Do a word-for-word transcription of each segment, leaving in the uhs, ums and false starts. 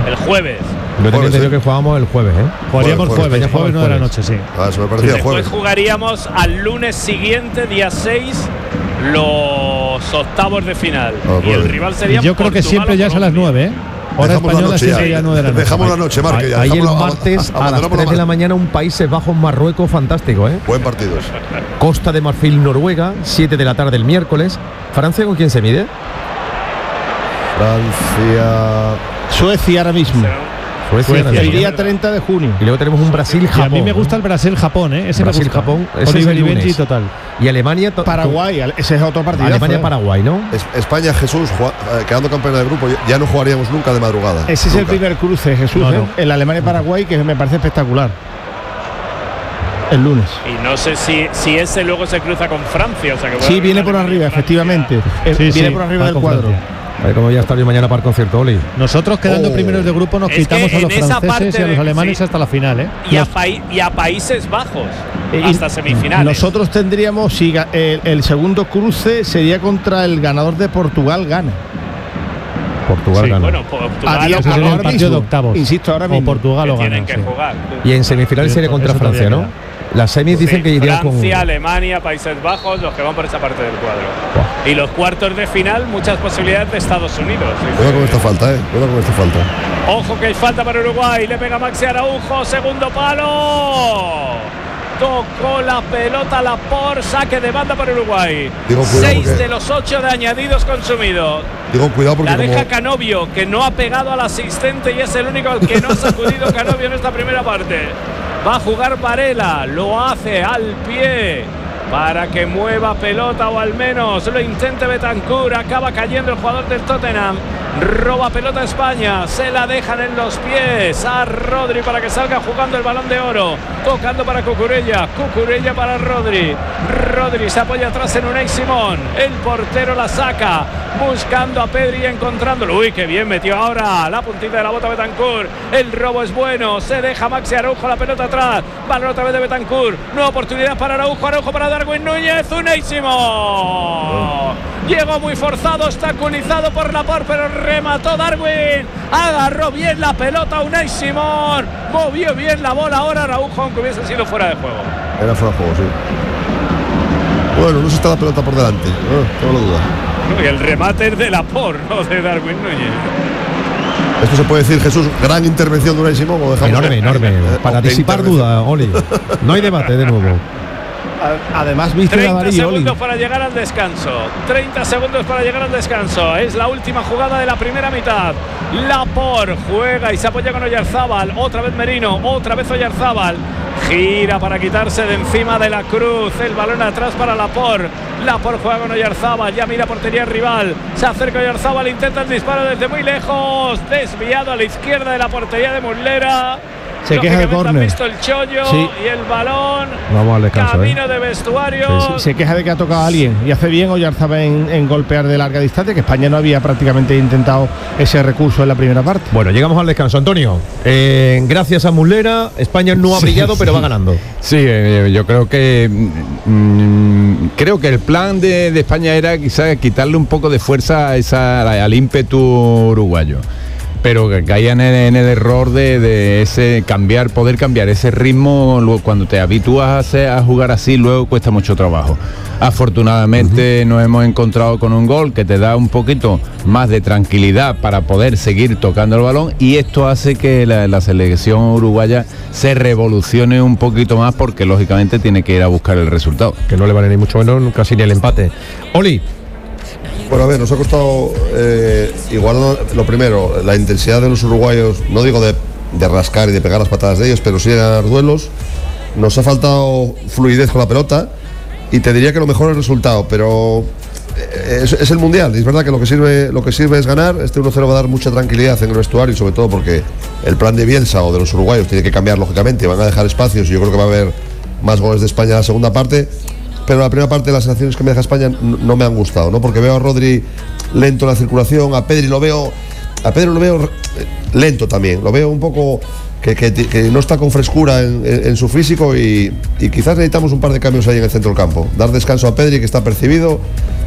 El jueves. Yo tenía entendido que jugábamos el jueves, ¿eh? Jugaríamos jueves, jueves, el jueves no de la noche, sí. Ah, eso me parecía Después jueves. jugaríamos al lunes siguiente, día seis, los octavos de final. Ah, y el vale. rival sería Yo creo que siempre ya es a las nueve, ¿eh? Hora Dejamos la española noche siempre ya. ya nueve de la noche. Dejamos la noche, Marque, ya. Ahí el Dejamos la- martes a las abandonamos tres de la la mañana un Países Bajos Marruecos fantástico, ¿eh? Buen partido. Costa de Marfil Noruega, siete de la tarde el miércoles. ¿Francia con quién se mide? Francia. Suecia ahora mismo. Suecia. Suecia, el ¿no? día treinta de junio. Y luego tenemos un Brasil-Japón. Y a mí me gusta el Brasil-Japón, ¿eh? Ese Brasil, me gusta. Japón, ese Oliver es el y Benji lunes. total. Y Alemania. to- Paraguay, ese es otro partido. Alemania-Paraguay, ¿no? Es- España, Jesús, jua- eh, quedando campeona de grupo, ya no jugaríamos nunca de madrugada. Ese es el Nunca. primer cruce, Jesús, No, ¿eh? no. El Alemania-Paraguay, que me parece espectacular. El lunes. Y no sé si, si ese luego se cruza con Francia. O sea que Sí, viene por arriba, efectivamente. Eh, Sí, viene sí, por arriba va del con cuadro. Francia. A ver cómo voy a estar yo mañana para el concierto, Oli. Nosotros quedando Oh. primeros de grupo nos Es que quitamos a los en esa franceses parte y a los de- alemanes sí. hasta la final, ¿eh? Y a, Nos- paí- y a Países Bajos. Eh, hasta semifinales. Nosotros tendríamos, si ga- el, el segundo cruce sería contra el ganador de Portugal, gana. Portugal Sí, gana. bueno, Portugal A día- acabó- a ahora el partido de mismo. octavos. Insisto, ahora O mismo. Portugal que lo tienen gana. que sí. jugar. Y en semifinales sería contra Eso todavía Francia, ¿no? queda. Las semis dicen Sí, que iría con. Francia, Alemania, Países Bajos, los que van por esa parte del cuadro. Y los cuartos de final, muchas posibilidades de Estados Unidos. Cuidado con esta falta, eh. Cuidado con esta falta. Ojo que hay falta para Uruguay. Le pega Maxi Araujo, segundo palo. Tocó la pelota la por saque de banda para Uruguay. Digo, cuidado Seis porque- de los ocho de añadidos consumidos. Digo, cuidado porque La deja como, Canovio, que no ha pegado al asistente y es el único al que no ha sacudido Canovio en esta primera parte. Va a jugar Varela, lo hace al pie para que mueva pelota o al menos lo intente Bentancur. Acaba cayendo el jugador del Tottenham. Roba pelota España, se la dejan en los pies a Rodri para que salga jugando el Balón de Oro. Tocando para Cucurella, Cucurella para Rodri. Rodri se apoya atrás en Unai Simón. El portero la saca, buscando a Pedri y encontrándolo. Uy, qué bien metió ahora la puntita de la bota Bentancur. El robo es bueno, se deja Maxi Araujo la pelota atrás. Balón otra vez de Bentancur. Nueva oportunidad para Araujo, Araujo para Darwin Núñez. Unai Simón. Llegó muy forzado, obstaculizado por la por, pero remató Darwin. Agarró bien la pelota Unai Simón. Movió bien la bola ahora Araujo, aunque hubiese sido fuera de juego. era fuera de juego, sí. Bueno, no se está la pelota por delante. No, tengo la duda. Y el remate es de la por, no de Darwin Núñez. Esto se puede decir, Jesús, gran intervención de Unai Simón. ¿O dejamos? Enorme, enorme. Eh, Para de disipar intervención. duda, Oli. No hay debate de nuevo. Además, viste a treinta Darío, Oli. segundos para llegar al descanso. treinta segundos para llegar al descanso. Es la última jugada de la primera mitad. Lapor juega y se apoya con Oyarzábal. Otra vez Merino, otra vez Oyarzábal. Gira para quitarse de encima de la cruz. El balón atrás para Lapor. Lapor juega con Oyarzábal. Ya mira portería rival. Se acerca Oyarzábal. Intenta el disparo desde muy lejos. Desviado a la izquierda de la portería de Muslera. Se queja de Lógicamente han córner. visto el chollo Sí. y el balón. Vamos al descanso, Camino ¿eh? de vestuario. Se queja de que ha tocado a alguien y hace bien Oyarzábal en, en golpear de larga distancia, que España no había prácticamente intentado ese recurso en la primera parte. Bueno, llegamos al descanso. Antonio, eh, gracias a Muslera, España no ha Sí, brillado, pero sí. va ganando. Sí, eh, yo creo que mm, creo que el plan de, de España era quizás quitarle un poco de fuerza a esa, al ímpetu uruguayo, pero que caían en, en el error de, de ese cambiar, poder cambiar ese ritmo. Luego, cuando te habitúas a, hacer, a jugar así, luego cuesta mucho trabajo. Afortunadamente uh-huh. nos hemos encontrado con un gol que te da un poquito más de tranquilidad para poder seguir tocando el balón, y esto hace que la, la selección uruguaya se revolucione un poquito más, porque lógicamente tiene que ir a buscar el resultado. Que no le vale ni mucho menos casi ni el empate. Oli. Bueno, a ver, nos ha costado eh, igual lo primero, la intensidad de los uruguayos, no digo de, de rascar y de pegar las patadas de ellos, pero sí de ganar duelos. Nos ha faltado fluidez con la pelota, y te diría que lo mejor es el resultado, pero es, es el Mundial, y es verdad que lo que sirve lo que sirve es ganar. Este uno cero va a dar mucha tranquilidad en el vestuario, y sobre todo porque el plan de Bielsa o de los uruguayos tiene que cambiar lógicamente, van a dejar espacios, y yo creo que va a haber más goles de España en la segunda parte. Pero la primera parte de las sensaciones que me deja España no, no me han gustado, ¿no? Porque veo a Rodri lento en la circulación, a Pedri lo veo, a Pedri lo veo lento también, lo veo un poco que, que, que no está con frescura en, en, en su físico, y, y quizás necesitamos un par de cambios ahí en el centro del campo. Dar descanso a Pedri, que está percibido,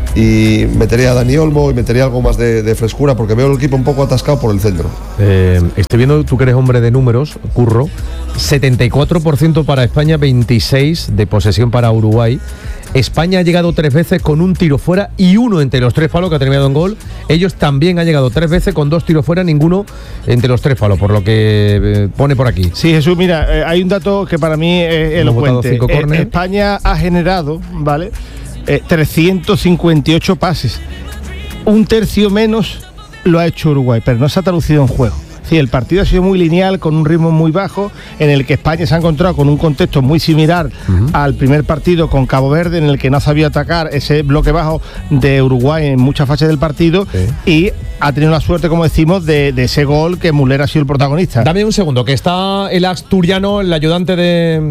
y metería a Dani Olmo y metería algo más de, de frescura, porque veo el equipo un poco atascado por el centro. Eh, estoy viendo, tú que eres hombre de números, Curro, setenta y cuatro por ciento para España, veintiséis por ciento de posesión para Uruguay. España ha llegado tres veces con un tiro fuera y uno entre los tres palos que ha terminado en gol. Ellos también han llegado tres veces con dos tiros fuera, ninguno entre los tres palos, por lo que eh, pone por aquí. Sí, Jesús, mira, eh, hay un dato que para mí es elocuente. Eh, España ha generado, ¿vale? Eh, trescientos cincuenta y ocho pases. Un tercio menos lo ha hecho Uruguay, pero no se ha traducido en juego. Sí, el partido ha sido muy lineal, con un ritmo muy bajo, en el que España se ha encontrado con un contexto muy similar uh-huh. al primer partido con Cabo Verde, en el que no ha sabido atacar ese bloque bajo de Uruguay en muchas fases del partido, sí. y ha tenido la suerte, como decimos, de, de ese gol que Muslera ha sido el protagonista. Dame un segundo, que está el asturiano, el ayudante de...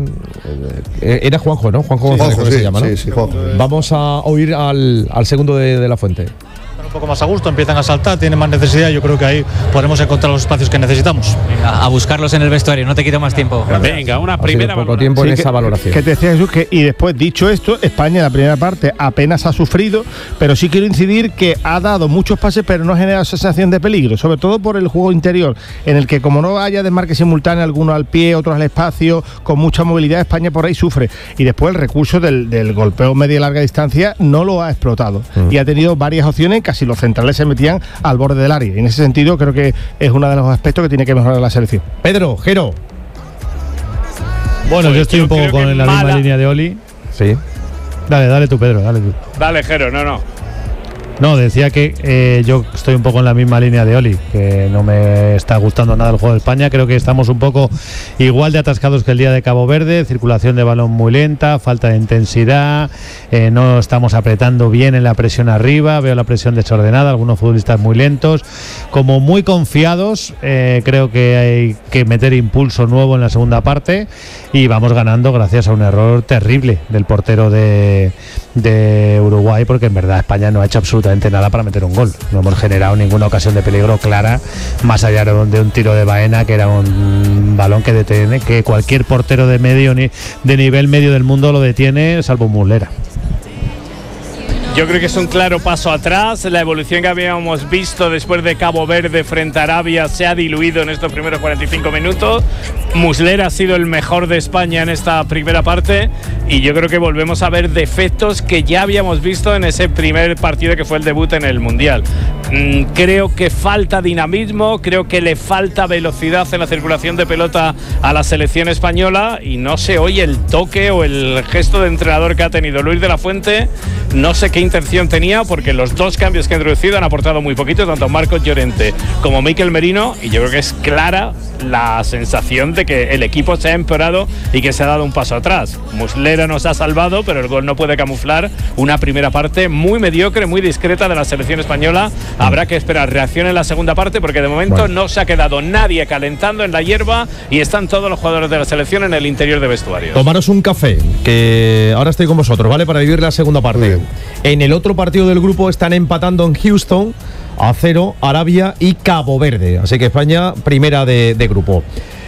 Era Juanjo, ¿no? Juanjo, sí, Juanjo, sí, se llama, ¿no? Sí, sí, Juanjo. Vamos a oír al, al segundo de, de la Fuente. Un poco más a gusto, empiezan a saltar, tienen más necesidad, yo creo que ahí podremos encontrar los espacios que necesitamos. Venga, a buscarlos en el vestuario, no te quito más tiempo. Venga, una primera poco tiempo sí, en que, esa valoración. Que te decía Jesús, que, y después, dicho esto, España en la primera parte apenas ha sufrido, pero sí quiero incidir que ha dado muchos pases, pero no ha generado sensación de peligro, sobre todo por el juego interior, en el que como no haya desmarque simultáneo, algunos al pie, otros al espacio, con mucha movilidad, España por ahí sufre. Y después el recurso del, del golpeo media y larga distancia no lo ha explotado. Mm. Y ha tenido varias opciones, casi los centrales se metían al borde del área. Y en ese sentido creo que es uno de los aspectos que tiene que mejorar la selección. Pedro, Jero. Bueno, pues yo estoy yo un poco con la mala. misma línea de Oli. Sí. Dale, dale tú, Pedro, dale tú. Dale, Jero, no, no. No, decía que eh, yo estoy un poco en la misma línea de Oli, que no me está gustando nada el juego de España. Creo que estamos un poco igual de atascados que el día de Cabo Verde, circulación de balón muy lenta, falta de intensidad, eh, no estamos apretando bien en la presión arriba, veo la presión desordenada, algunos futbolistas muy lentos, como muy confiados. Eh, creo que hay que meter impulso nuevo en la segunda parte y vamos ganando gracias a un error terrible del portero de, de Uruguay, porque en verdad España no ha hecho absolutamente nada para meter un gol. No hemos generado ninguna ocasión de peligro clara, más allá de un tiro de Baena, que era un balón que detiene, que cualquier portero de medio ni de nivel medio del mundo lo detiene, salvo Muslera. Yo creo que es un claro paso atrás. La evolución que habíamos visto después de Cabo Verde frente a Arabia se ha diluido en estos primeros cuarenta y cinco minutos. Muslera ha sido el mejor de España en esta primera parte y yo creo que volvemos a ver defectos que ya habíamos visto en ese primer partido que fue el debut en el Mundial. Mm, creo que falta dinamismo, creo que le falta velocidad en la circulación de pelota a la selección española y no se oye el toque o el gesto de entrenador que ha tenido Luis de la Fuente. No sé qué intención tenía, porque los dos cambios que ha introducido han aportado muy poquito, tanto Marcos Llorente como Mikel Merino, y yo creo que es clara la sensación de que el equipo se ha empeorado y que se ha dado un paso atrás. Muslera nos ha salvado, pero el gol no puede camuflar una primera parte muy mediocre, muy discreta de la selección española. Habrá que esperar reacción en la segunda parte, porque de momento bueno. no se ha quedado nadie calentando en la hierba y están todos los jugadores de la selección en el interior de vestuarios. Tomaros un café, que ahora estoy con vosotros, ¿vale? Para vivir la segunda parte. En el otro partido del grupo están empatando en Houston a cero Arabia y Cabo Verde, así que España primera de, de grupo.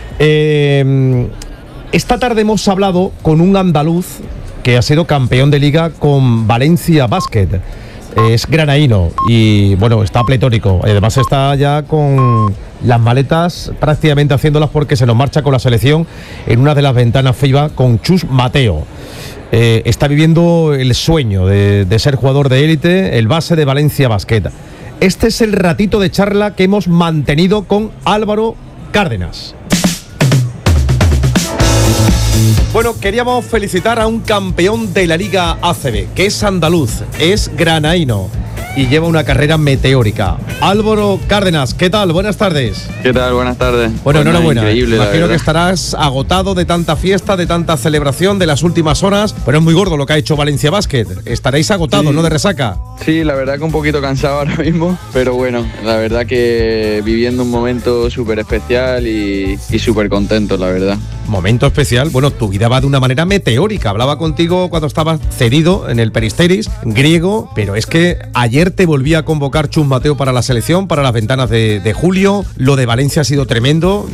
Eh, esta tarde hemos hablado con un andaluz que ha sido campeón de liga con Valencia Basket. Es granaíno y bueno, está pletórico. Además está ya con las maletas prácticamente haciéndolas, porque se nos marcha con la selección en una de las ventanas FIBA con Chus Mateo. Eh, está viviendo el sueño de, de ser jugador de élite, el base de Valencia Basket. Este es el ratito de charla que hemos mantenido con Álvaro Cárdenas. Bueno, queríamos felicitar a un campeón de la Liga A C B, que es andaluz, es granaíno y lleva una carrera meteórica. Álvaro Cárdenas, ¿qué tal? Buenas tardes. ¿Qué tal? Buenas tardes. Bueno, enhorabuena. Increíble, imagino que estarás agotado de tanta fiesta, de tanta celebración de las últimas horas, pero es muy gordo lo que ha hecho Valencia Basket. Estaréis agotados, sí. ¿no? De resaca. Sí, la verdad que un poquito cansado ahora mismo, pero bueno, la verdad que viviendo un momento súper especial y, y súper contento, la verdad. Momento especial. Bueno, tu vida va de una manera meteórica. Hablaba contigo cuando estabas cedido en el Peristeris, griego, pero es que ayer te volví a convocar Chus Mateo para la selección, para las ventanas de, de julio. Lo de Valencia ha sido tremendo. Eh,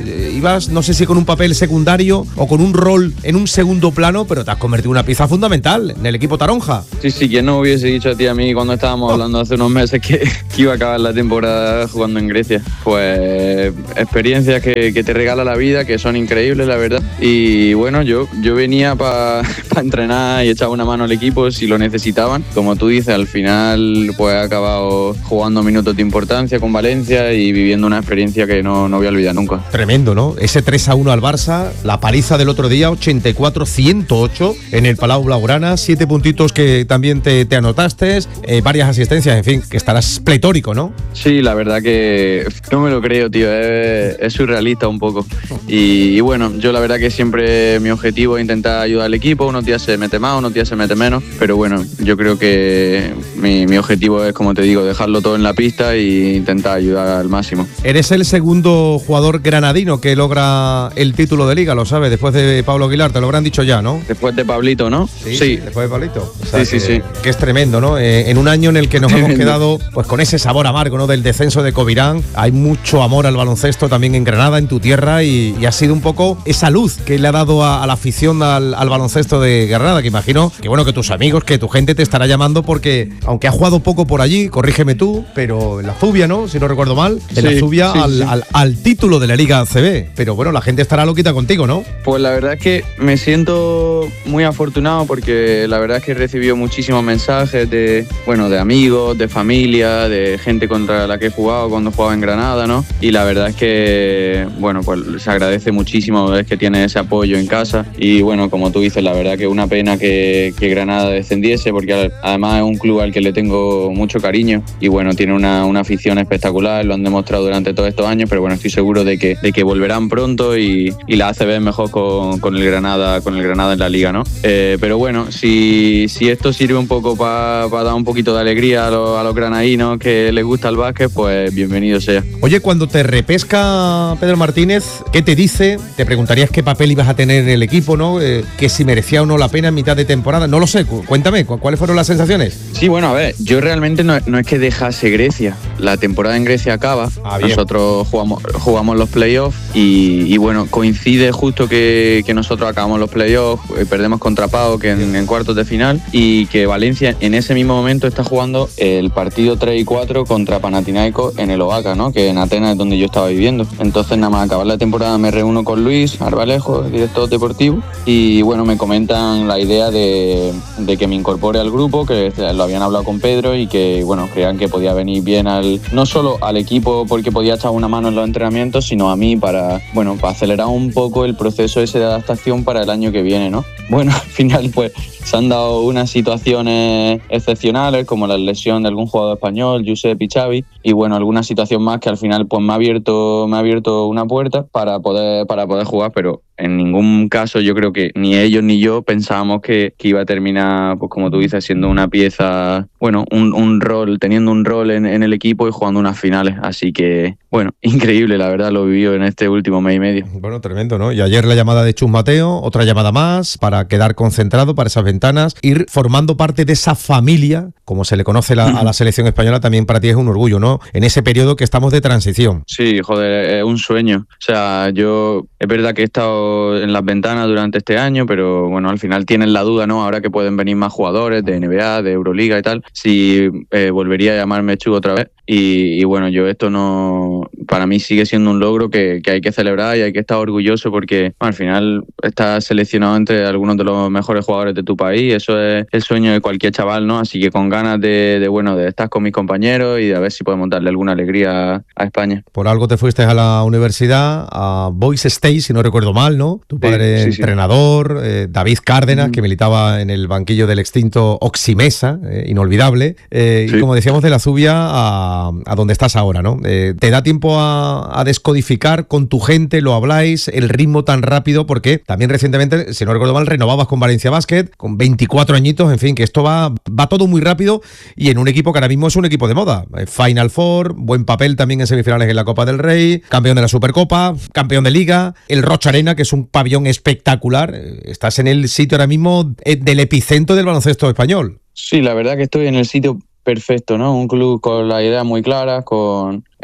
ibas, no sé si con un papel secundario o con un rol en un segundo plano, pero te has convertido en una pieza fundamental en el equipo taronja. Sí, sí, ¿quién no hubiese dicho a ti a mí cuando estábamos hablando hace unos meses que, que iba a acabar la temporada jugando en Grecia? Pues experiencias que, que te regala la vida, que son increíbles, la verdad. Y bueno, yo, yo venía para pa entrenar y echar una mano al equipo si lo necesitaban. Como tú dices, al final pues he acabado jugando minutos de importancia con Valencia y viviendo una experiencia que no, no voy a olvidar nunca. Tremendo, ¿no? Ese tres a uno al Barça, la paliza del otro día, ochenta y cuatro a ciento ocho en el Palau Blaugrana, siete puntitos que también te, te anotaste, eh, varias asistencias, en fin, que estarás pletórico, ¿no? Sí, la verdad que no me lo creo, tío, es, es surrealista un poco. Y, y bueno, yo la verdad que siempre mi objetivo es intentar ayudar al equipo, unos días se mete más, unos días se mete menos, pero bueno, yo creo que mi, mi objetivo es, como te digo, dejarlo todo en la pista e intentar ayudar al máximo. Eres el segundo jugador granadino que logra el título de Liga, lo sabes, después de Pablo Aguilar, te lo habrán dicho ya, ¿no? Después de Pablito, ¿no? Sí, sí. Después de Pablito. O sea, sí, sí, que, sí. Que es tremendo, ¿no? Eh, en un año en el que nos hemos quedado pues con ese sabor amargo, ¿no? Del descenso de Covirán. Hay mucho amor al baloncesto también en Granada, en tu tierra, y, y ha sido un poco esa luz que le ha dado a, a la afición al, al baloncesto de Granada, que imagino que bueno, que tus amigos, que tu gente te estará llamando porque, aunque ha jugado poco por allí, corrígeme tú, pero en la Zubia, ¿no? Si no recuerdo mal, en sí, la Zubia sí, al, sí. Al, al título de la Liga A C B. Pero bueno, la gente estará loquita contigo, ¿no? Pues la verdad es que me siento muy afortunado porque la verdad es que he recibido muchísimos mensajes de, bueno, de amigos, de familia, de gente contra la que he jugado cuando jugaba en Granada, ¿no? Y la verdad es que, bueno, pues se agradece muchísimo, es que tiene ese apoyo en casa. Y bueno, como tú dices, la verdad que una pena que, que Granada descendiese porque además es un club al que le tengo mucho cariño y bueno, tiene una, una afición espectacular, lo han demostrado durante todos estos años, pero bueno, estoy seguro de que, de que volverán pronto y, y la A C B es mejor con, con el Granada con el Granada en la Liga, ¿no? Eh, pero bueno, si, si esto sirve un poco para pa dar un poquito de alegría a, lo, a los granadinos que les gusta el básquet, pues bienvenido sea. Oye, cuando te repesca Pedro Martínez, ¿qué te dice? Te preguntarías qué papel ibas a tener en el equipo, ¿no? Eh, que si merecía o no la pena en mitad de temporada, no lo sé, cuéntame, ¿cuáles fueron las sensaciones? Sí, bueno, a ver, yo realmente no, no es que dejase Grecia, la temporada en Grecia acaba, ah, nosotros jugamos, jugamos los playoffs y, y bueno, coincide justo que, que nosotros acabamos los playoffs, perdemos contra Pau que en, en cuartos de final y que Valencia en ese mismo momento está jugando el partido tres y cuatro contra Panathinaikos en el Oaca, ¿no? Que en Atenas es donde yo estaba viviendo. Entonces nada más acabar la temporada me reúno con Luis Arbalejo, el director deportivo, y bueno, me comentan la idea de, de que me incorpore al grupo, que lo habían hablado con Pedro y que bueno, creían que podía venir bien al, no solo al equipo porque podía echar una mano en los entrenamientos, sino a mí para, bueno, para acelerar un poco el proceso ese de adaptación para el año que viene, ¿no? Bueno, al final pues se han dado unas situaciones excepcionales como la lesión de algún jugador español, Josep y Xavi, y bueno, alguna situación más que al final pues me ha abierto, me ha abierto una puerta para poder, para poder jugar, pero en ningún caso yo creo que ni ellos ni yo pensábamos que, que iba a terminar, pues como tú dices, siendo una pieza, bueno, un, un rol, teniendo un rol en, en el equipo y jugando unas finales. Así que, bueno, increíble, la verdad, lo vivió en este último mes y medio. Bueno, tremendo, ¿no? Y ayer la llamada de Chus Mateo, otra llamada más para quedar concentrado para esas ventanas, ir formando parte de esa familia, como se le conoce la, a la selección española, también para ti es un orgullo, ¿no? En ese periodo que estamos de transición. Sí, joder, es un sueño. O sea, yo, es verdad que he estado en las ventanas durante este año, pero bueno, al final tienen la duda, ¿no? Ahora que pueden venir más jugadores de N B A, de Euroliga y tal, si eh, volvería a llamarme Chu otra vez. Y, y bueno, yo esto no, para mí sigue siendo un logro que, que hay que celebrar y hay que estar orgulloso porque bueno, al final estás seleccionado entre algunos de los mejores jugadores de tu país, eso es el sueño de cualquier chaval, ¿no? Así que con ganas de, de bueno, de estar con mis compañeros y de a ver si podemos darle alguna alegría a España. Por algo te fuiste a la universidad, a Boise State, si no recuerdo mal, ¿no? Tu padre sí, sí, entrenador, sí. Eh, David Cárdenas, mm. que militaba en el banquillo del extinto Oximesa, eh, inolvidable, eh, sí. y como decíamos de la Zubia a a donde estás ahora, ¿no? Eh, ¿Te da tiempo a, a descodificar con tu gente, lo habláis, el ritmo tan rápido? Porque también recientemente, si no recuerdo mal, renovabas con Valencia Basket, con veinticuatro añitos, en fin, que esto va, va todo muy rápido y en un equipo que ahora mismo es un equipo de moda. Final Four, buen papel también en semifinales en la Copa del Rey, campeón de la Supercopa, campeón de Liga, el Rocha Arena, que es un pabellón espectacular. Estás en el sitio ahora mismo del epicentro del baloncesto español. Sí, la verdad que estoy en el sitio perfecto, ¿no? Un club con las ideas muy claras, con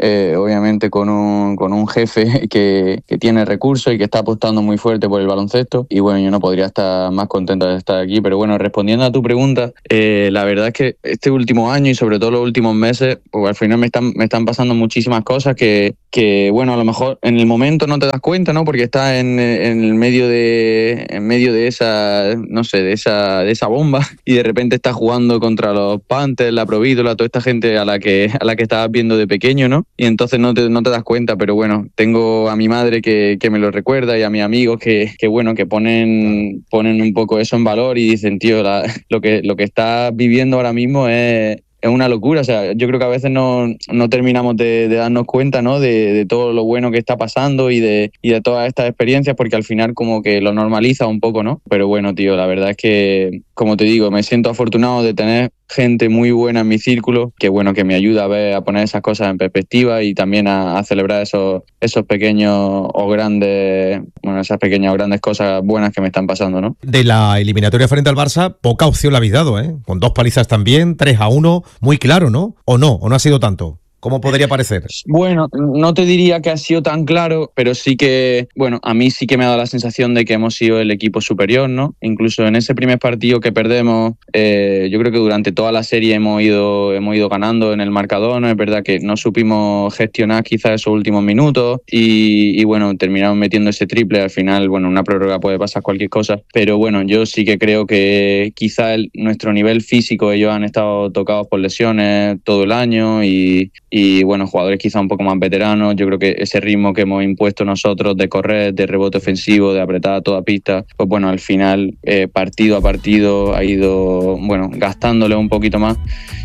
eh, obviamente con un, con un jefe que, que tiene recursos y que está apostando muy fuerte por el baloncesto. Y bueno, yo no podría estar más contento de estar aquí. Pero bueno, respondiendo a tu pregunta, eh, la verdad es que este último año y sobre todo los últimos meses, pues al final me están, me están pasando muchísimas cosas que, que, bueno, a lo mejor en el momento no te das cuenta, ¿no? Porque estás en, en el medio de, en medio de esa, no sé, de esa, de esa bomba y de repente estás jugando contra los Panthers, la Provítola, toda esta gente a la que, a la que estabas viendo de pequeño, ¿no? Y entonces no te, no te das cuenta, pero bueno, tengo a mi madre que, que me lo recuerda y a mis amigos que, que bueno, que ponen, ponen un poco eso en valor y dicen, tío, la, lo que, lo que estás viviendo ahora mismo es... es una locura, o sea, yo creo que a veces no, no terminamos de, de darnos cuenta, ¿no? De, de todo lo bueno que está pasando y de, y de todas estas experiencias, porque al final como que lo normaliza un poco, ¿no? Pero bueno, tío, la verdad es que, como te digo, me siento afortunado de tener gente muy buena en mi círculo, que bueno, que me ayuda a ver, a poner esas cosas en perspectiva y también a, a celebrar esos, esos pequeños o grandes, bueno, esas pequeñas o grandes cosas buenas que me están pasando, ¿no? De la eliminatoria frente al Barça, poca opción le habéis dado, ¿eh? Con dos palizas también, tres a uno, muy claro, ¿no? ¿O no? ¿O no ha sido tanto? ¿Cómo podría parecer? Bueno, no te diría que ha sido tan claro, pero sí que, bueno, a mí sí que me ha dado la sensación de que hemos sido el equipo superior, ¿no? Incluso en ese primer partido que perdemos, eh, yo creo que durante toda la serie hemos ido, hemos ido ganando en el marcador, ¿no? Es verdad que no supimos gestionar quizás esos últimos minutos y, y bueno, terminamos metiendo ese triple. Al final, bueno, en una prórroga puede pasar cualquier cosa, pero bueno, yo sí que creo que quizás nuestro nivel físico, ellos han estado tocados por lesiones todo el año y y bueno, jugadores quizá un poco más veteranos. Yo creo que ese ritmo que hemos impuesto nosotros de correr, de rebote ofensivo, de apretar a toda pista, pues bueno, al final eh, partido a partido ha ido, bueno, gastándole un poquito más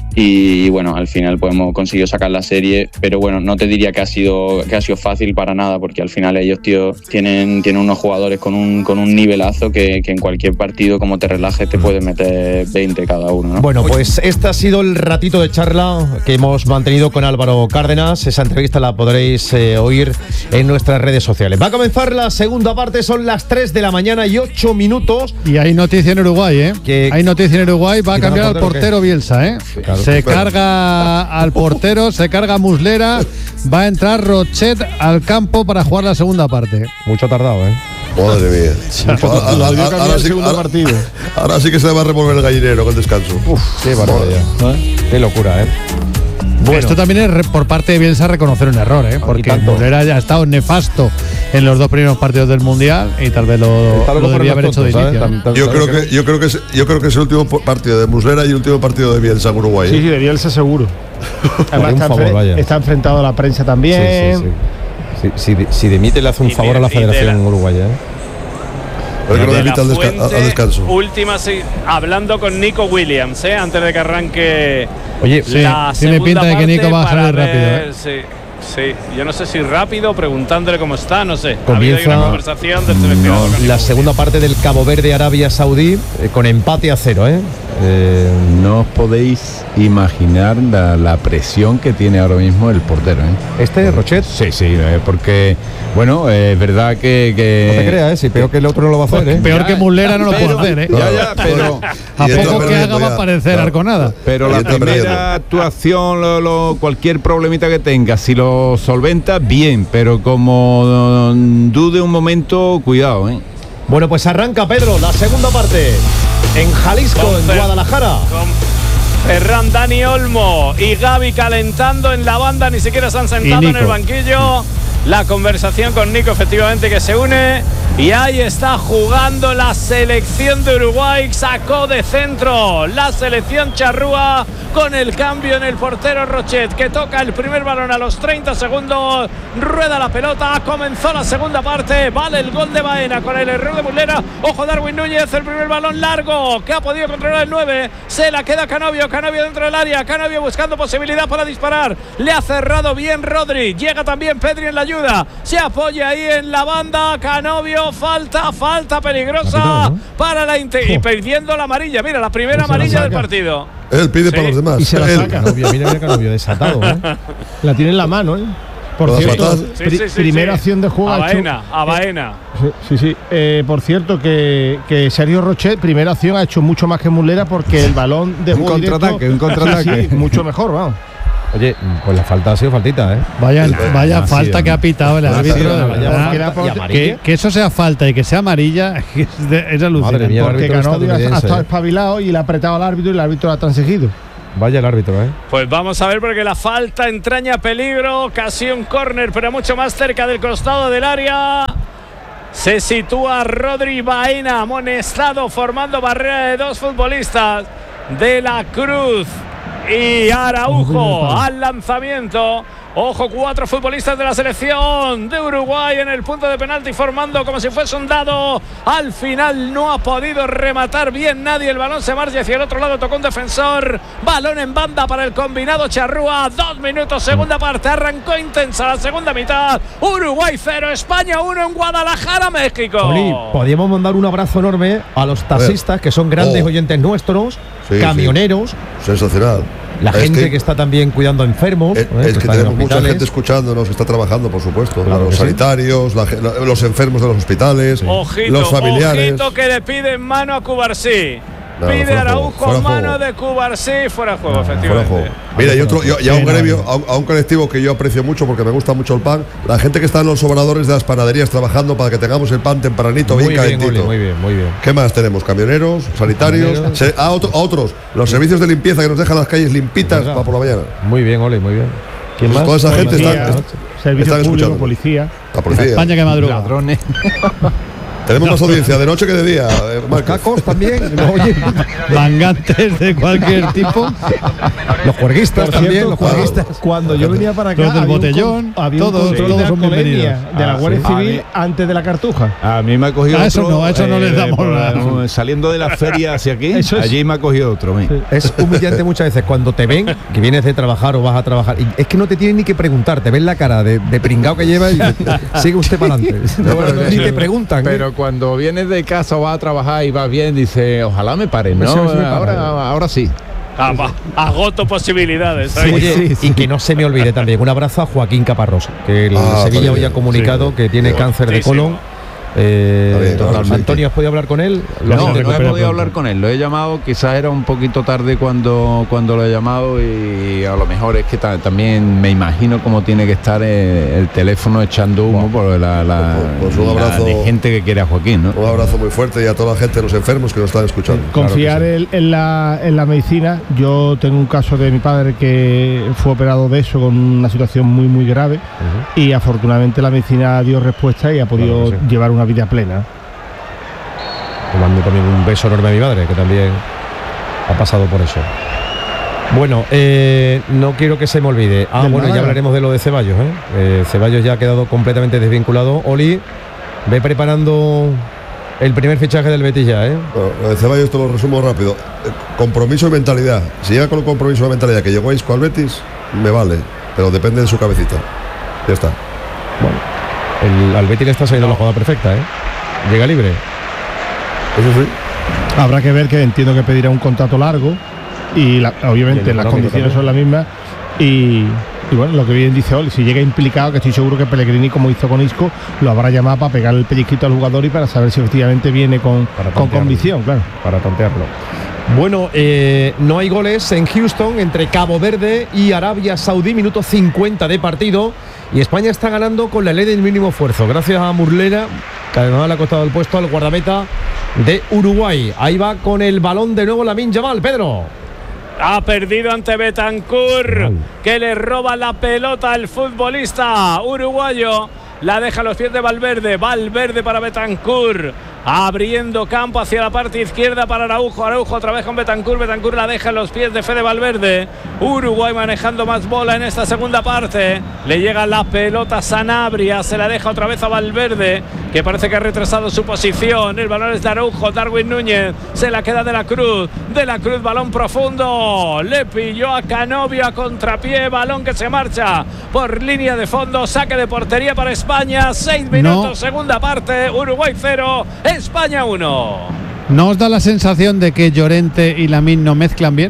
y bueno, al final pues hemos conseguido sacar la serie, pero bueno, no te diría que ha sido que ha sido fácil para nada, porque al final ellos, tío, tienen, tienen unos jugadores con un, con un nivelazo que, que en cualquier partido, como te relajes, te puedes meter veinte cada uno, ¿no? Bueno, pues este ha sido el ratito de charla que hemos mantenido con Álvaro Cárdenas. Esa entrevista la podréis eh, oír en nuestras redes sociales. Va a comenzar la segunda parte, son las tres de la mañana y ocho minutos. Y hay noticia en Uruguay, ¿eh? Que hay noticia en Uruguay, va a cambiar al portero Bielsa, ¿eh? Sí, claro. Se carga al portero, se carga Muslera, va a entrar Rochet al campo para jugar la segunda parte. Mucho tardado, ¿eh? Madre mía. Ahora, ahora, ahora, ahora, sí, ahora, ahora sí que se va a revolver el gallinero con descanso. Uf, qué barbaridad. ¿Eh? Qué locura, ¿eh? Bueno. Esto también es por parte de Bielsa reconocer un error, ¿eh? Porque Muslera ya ha estado nefasto en los dos primeros partidos del Mundial y tal vez lo, lo debía haber hecho de inicio. Tam, tam, yo, creo que, yo, creo que es, yo creo que es el último partido de Muslera y el último partido de Bielsa en Uruguay. Sí, sí, de Bielsa seguro. Además está, favor, enfre está enfrentado a la prensa también. Sí, sí, sí. Si, si, si dimite le hace un y favor de, a la Federación Uruguaya, ¿eh? De de la al, desca al descanso. Última, sí, hablando con Nico Williams, ¿eh? Antes de que arranque. Oye, sí, la tiene pinta de que Nico va a salir ver, rápido. ¿eh? Sí, sí, yo no sé si rápido, preguntándole cómo está, no sé. Comienza una conversación del seleccionado. No, la segunda parte del Cabo Verde Arabia Saudí eh, con empate a cero, ¿eh? Eh, no os podéis imaginar la, la presión que tiene ahora mismo el portero, ¿eh? ¿Este, Rochet? Sí, sí, eh, porque, bueno, es eh, verdad que, que... No te creas, ¿eh? Si peor que el otro no lo va a hacer, ¿eh? Peor ya, que Muslera no lo puede hacer, ¿eh? Ya, ya, pero... a poco que haga va a parecer Arconada. Pero la primera actuación, lo, lo, cualquier problemita que tenga, si lo solventa, bien, pero como dude un momento, cuidado, ¿eh? Bueno, pues arranca, Pedro, la segunda parte en Jalisco, con en Fer Guadalajara. Con Ferran, Dani Olmo y Gaby calentando en la banda, ni siquiera se han sentado en el banquillo. La conversación con Nico, efectivamente, que se une. Y ahí está jugando la selección de Uruguay. Sacó de centro la selección charrúa con el cambio en el portero Rochet, que toca el primer balón a los treinta segundos. Rueda la pelota. Comenzó la segunda parte. Vale el gol de Baena con el error de Muslera. Ojo, Darwin Núñez. El primer balón largo que ha podido controlar el nueve. Se la queda Canovio. Canovio dentro del área. Canovio buscando posibilidad para disparar. Le ha cerrado bien Rodri. Llega también Pedri en la ayuda. Se apoya ahí en la banda. Canovio. Falta, falta peligrosa, ¿no? Para la Inter. Y perdiendo la amarilla. Mira, la primera amarilla del partido. Él pide sí. para los demás. Y se la Él. saca. Canovio, mira, mira, Canovio, desatado, ¿eh? La tiene en la mano, ¿eh? Por ¿Todas cierto, sí, pri sí, sí, primera sí. acción de juego. A Baena, a Baena. Sí, sí. sí. Eh, por cierto, que, que Sergio Rochet, primera acción, ha hecho mucho más que Muslera porque el balón de un contraataque, un contraataque. Sí, sí, mucho mejor, vamos. Oye, pues la falta ha sido faltita, ¿eh? Vaya, La, vaya ha falta sido, que ha pitado el árbitro. De verdad. Que, que eso sea falta y que sea amarilla es, de, es alucinante. Mía, porque Canovio ha estado espabilado y le ha apretado al árbitro y el árbitro ha transigido. Vaya el árbitro, ¿eh? Pues vamos a ver, porque la falta entraña peligro. Casi un córner, pero mucho más cerca del costado del área. Se sitúa Rodri Baena, amonestado, formando barrera de dos futbolistas. De la Cruz y Araujo al lanzamiento. Ojo, cuatro futbolistas de la selección de Uruguay en el punto de penalti, formando como si fuese un dado. Al final no ha podido rematar bien nadie. El balón se marcha hacia el otro lado, tocó un defensor. Balón en banda para el combinado charrúa. Dos minutos, segunda parte. Arrancó intensa la segunda mitad. Uruguay cero, España uno en Guadalajara, México. Oli, podríamos mandar un abrazo enorme a los taxistas, que son grandes oh. oyentes nuestros, sí, camioneros. Sí. Sensacional. La es gente que, que está también cuidando enfermos. Es, ¿eh? es que, que tenemos mucha gente escuchándonos, que está trabajando, por supuesto. Claro, los sanitarios, sí. la, los enfermos de los hospitales, ojito, los familiares. Ojito que le piden mano a Cubarsí. No, Pide fuera Araujo fuera mano juego. de Cubarsí, fuera de juego, no, efectivamente. Fuera juego. Mira, y otro, y a un gremio, a, a un colectivo que yo aprecio mucho porque me gusta mucho el pan, la gente que está en los obradores de las panaderías trabajando para que tengamos el pan tempranito, muy bien calentito. Oli, muy bien, muy bien. ¿Qué más tenemos? Camioneros, sanitarios, Camioneros. Se, a, otro, a otros, los servicios de limpieza que nos dejan las calles limpitas para por la mañana. Muy bien, Oli, muy bien. ¿Quién pues más? Toda esa gente está, servicio público, policía. La policía. La España que madruga. Ladrones. Tenemos más audiencia de noche que de día. Eh, los cacos también. Oye, mangantes de cualquier tipo. Los juerguistas también. Cierto, los juerguistas. Cuando yo venía para acá, los del botellón, un, había todos, un todos de son bienvenidos. De la ah, Guardia sí. Civil antes de la Cartuja. A mí me ha cogido a otro. Eso no, a eso eh, no les damos nada. No, saliendo de la feria hacia aquí, es. allí me ha cogido otro. Sí. Es humillante muchas veces cuando te ven, que vienes de trabajar o vas a trabajar. Y es que no te tienen ni que preguntar, te ven la cara de, de pringao que lleva y sigue usted para adelante. No, no, ni te preguntan. Pero ¿eh? Cuando vienes de casa va a trabajar y va bien, dice, ojalá me paren, ¿no? Eso, eso me ahora, para. ahora sí. Ah, agoto posibilidades. Sí, oye, sí, sí. Y que no se me olvide también, un abrazo a Joaquín Caparrós, que el ah, Sevilla hoy ha comunicado sí, que tiene sí, cáncer de colon. Eh, bien, Antonio, ¿has podido hablar con él? No, no he podido pronto. hablar con él, lo he llamado, quizás era un poquito tarde cuando, cuando lo he llamado y a lo mejor es que ta también me imagino cómo tiene que estar el, el teléfono echando humo bueno, por la, la, pues, pues un abrazo, la de gente que quiere a Joaquín, ¿no? Un abrazo muy fuerte y a toda la gente, los enfermos que nos están escuchando. Confiar claro sí. en, en, la, en la medicina. Yo tengo un caso de mi padre que fue operado de eso con una situación muy muy grave uh-huh. y afortunadamente la medicina dio respuesta y ha podido claro sí. llevar una vida plena. Le mando también un beso enorme a mi madre, que también ha pasado por eso. Bueno, eh, no quiero que se me olvide. Ah, bueno, ya hablaremos de lo de Ceballos. ¿eh? Eh, Ceballos ya ha quedado completamente desvinculado. Oli, ve preparando el primer fichaje del Betis ya, ¿eh? Bueno, lo de Ceballos esto lo resumo rápido. Eh, compromiso y mentalidad. Si llega con el compromiso y la mentalidad que llegó Isco al Betis, me vale, pero depende de su cabecita. Ya está. Bueno. El, al Betis le está saliendo no. la jugada perfecta, ¿eh? Llega libre. Eso sí. Habrá que ver, que entiendo que pedirá un contrato largo y la, obviamente y las condiciones también son las mismas y, y bueno, lo que bien dice Oli, si llega implicado, que estoy seguro que Pellegrini, como hizo con Isco, lo habrá llamado para pegar el pellizquito al jugador y para saber si efectivamente viene con, con convicción, claro. Para tantearlo. Bueno, eh, no hay goles en Houston entre Cabo Verde y Arabia Saudí, minuto cincuenta de partido. Y España está ganando con la ley del mínimo esfuerzo, gracias a Murlera, que además le ha costado el puesto al guardameta de Uruguay. Ahí va con el balón de nuevo Lamine Yamal, Pedro. Ha perdido ante Betancur, Mal. que le roba la pelota al futbolista uruguayo. La deja a los pies de Valverde. Valverde para Betancur. Abriendo campo hacia la parte izquierda para Araujo. Araujo otra vez con Betancur. Betancur la deja en los pies de Fede Valverde. Uruguay manejando más bola en esta segunda parte. Le llega la pelota a Sanabria. Se la deja otra vez a Valverde, que parece que ha retrasado su posición. El balón es de Araujo. Darwin Núñez se la queda de la Cruz. De la Cruz, balón profundo. Le pilló a Canovio a contrapié. Balón que se marcha por línea de fondo. Saque de portería para España. Seis minutos, no. segunda parte. Uruguay cero. España uno. ¿No os da la sensación de que Llorente y Lamine no mezclan bien?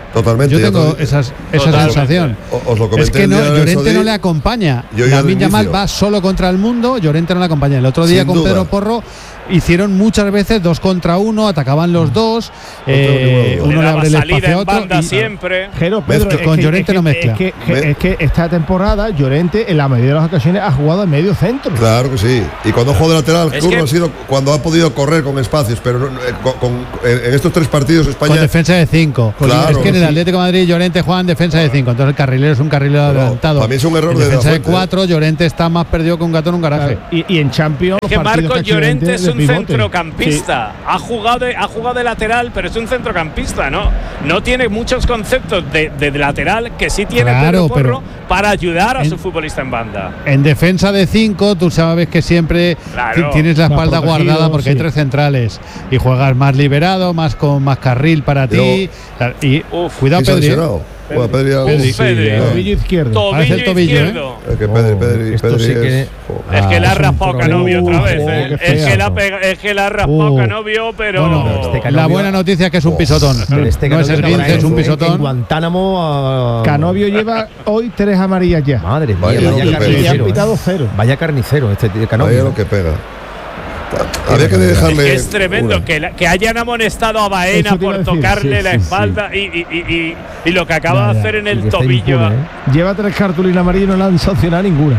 Totalmente. Yo tengo esas, esa Totalmente. sensación. Os lo comenté Es que el no, día de Llorente Sodí. no le acompaña. Yo ya Lamine al Yamal inicio. va solo contra el mundo, Llorente no le acompaña. El otro día Sin con duda. Pedro Porro hicieron muchas veces dos contra uno, atacaban los dos, eh, Le uno le daba abre el salida espacio a en otro. banda y- siempre. Jero, Pedro, Mezcla. es Con que- Llorente es que- no mezcla. Es que, Me- es que esta temporada Llorente en la mayoría de las ocasiones ha jugado en medio centro. Claro que sí. Y cuando juego de lateral, Es Curro que- ha sido cuando ha podido correr con espacios, pero no- eh, con, con- en en estos tres partidos España. Con defensa de cinco. Claro, es que en el sí. Atlético de Madrid Llorente juega en defensa de cinco. Entonces el carrilero es un carrilero Pero adelantado. para mí es un error en de defensa la de Fuente. cuatro, Llorente está más perdido que un gato en un garaje. Y, y en Champions. Es que los partidos Marcos que ha hecho Llorente es de un pivote. centrocampista. Ha jugado de, ha jugado de lateral, pero es un centrocampista, ¿no? No tiene muchos conceptos de, de lateral que sí tiene Claro, Pedro Porro pero- para ayudar a en- su futbolista en banda. En defensa de cinco, tú sabes que siempre Claro. ti- tienes la Más espalda protegido, guardada porque hay sí. tres centrales y juegas más liberado, más con más carril para ti. Y Uf. cuidado, ¿Quién se ha Pedri. ¿eh? lesionado? Bueno, Pedri ya- Uf, Sí, Pedri. eh. Tobillo izquierdo. Parece el Tobillo tobillo, ¿eh? izquierdo. Es que Pedri, Oh, Pedri, esto Pedri sí que- es- oh. Es que Ah, le ha es un raspado problema. Canovio otra vez. Uh, ¿eh? qué Es, que feo. le ha pega- es que le ha raspado Uh. Canovio, pero. Bueno, este la Canovio- buena noticia es que es un Oh. pisotón. Este no es Canovio esguince, es un en- En pisotón. Guantánamo. a- Canovio lleva hoy tres amarillas ya. Madre mía, Vaya vaya, lo que Y le han carnicero. pitado ¿eh? cero. Vaya carnicero este tío, Vaya Canovio. lo que pega. Había que Es dejarle. que es tremendo una. que, la- que hayan amonestado a Baena Eso te iba por a decir, tocarle sí, la sí, espalda Y, y, y, y, y lo que acaba Ya, de ya. hacer en Y el que está tobillo. impune, ¿eh? Lleva tres cartulinas amarillas y no le han sancionado ninguna.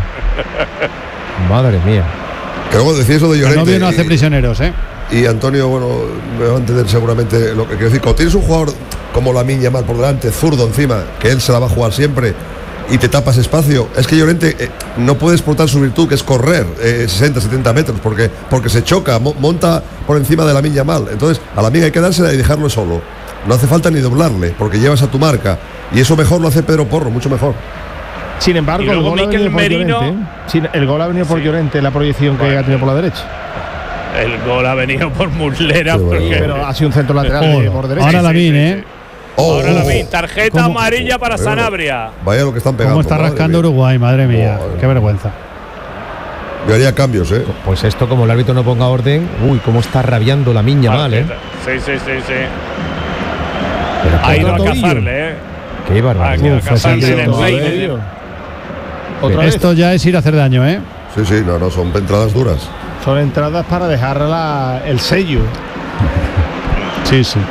Madre mía. Que luego decía eso de Llorente. Canovio no hace y- prisioneros, ¿eh? Y Antonio, bueno, me va a entender seguramente lo que quiero decir. Cuando tienes un jugador como Lamine Yamal por delante, zurdo encima, que él se la va a jugar siempre, y te tapas espacio, es que Llorente eh, no puede explotar su virtud, que es correr eh, sesenta, setenta metros, porque, porque se choca, mo- monta por encima de Lamine Yamal. Entonces, a Lamine hay que dársela y dejarlo solo. No hace falta ni doblarle, porque llevas a tu marca. Y eso mejor lo hace Pedro Porro, mucho mejor. Sin embargo, Y luego el gol ha Mikel venido por Merino- Llorente. ¿eh? Sin- el gol ha venido por Sí. Llorente, la proyección que Bueno. ha tenido por la derecha. El gol ha venido por Muslera. Sí, bueno. porque- Pero ha sido un centro lateral Joder. de por derecha. Ahora Sí, la sí, vine, sí, ¿eh? sí. Oh, Ahora la oh, vi, tarjeta ¿Cómo? amarilla para Pero- Sanabria. Vaya lo que están pegando. ¿Cómo está madre rascando mía. Uruguay? Madre mía. Joder. Qué vergüenza. Yo haría cambios, ¿eh? Pues esto, como el árbitro no ponga orden, uy, cómo está rabiando la miña mal, ¿eh? Sí, sí, sí, sí. Pero Ha qué, ido a tobillo. cazarle, ¿eh? qué Ha ido barbaridad. a Uf, cazarle ese en el tío, peine. Tobillo. Otra vez. Esto ya es ir a hacer daño, ¿eh? Sí, sí, no, no, son entradas duras. Son entradas para dejar la- el sello. Sí, sí.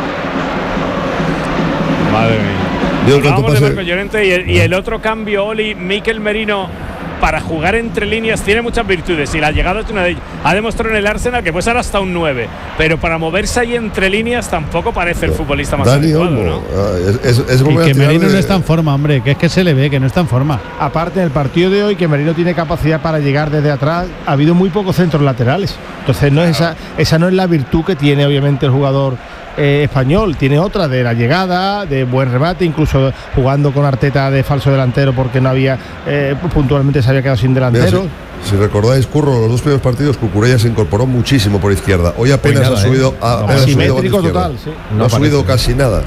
Madre mía. Yo en cuanto Hablábamos de pase- Marco Llorente y el, y el otro cambio, Oli, Mikel Merino, para jugar entre líneas tiene muchas virtudes y la llegada es una de ellas. Ha demostrado en el Arsenal que puede ser hasta un nueve, pero para moverse ahí entre líneas tampoco parece el futbolista más Dani adecuado, Olmo, ¿no? ah, es, es, es Y volver a que tirar Merino de- no está en forma, hombre. Que es que se le ve que no está en forma. Aparte del partido de hoy, que Merino tiene capacidad para llegar desde atrás, ha habido muy pocos centros laterales. Entonces no es esa, esa no es la virtud que tiene obviamente el jugador eh, español. Tiene otra de la llegada, de buen remate, incluso jugando con Arteta de falso delantero porque no había, eh, puntualmente se había quedado sin Mira, delantero. si, si recordáis, Curro, los dos primeros partidos Cucurella se incorporó muchísimo por izquierda. Hoy apenas nada, ha subido, ¿eh? a- No, apenas ha subido Asimétrico banda izquierda. total, sí. No, No ha subido parece. casi nada.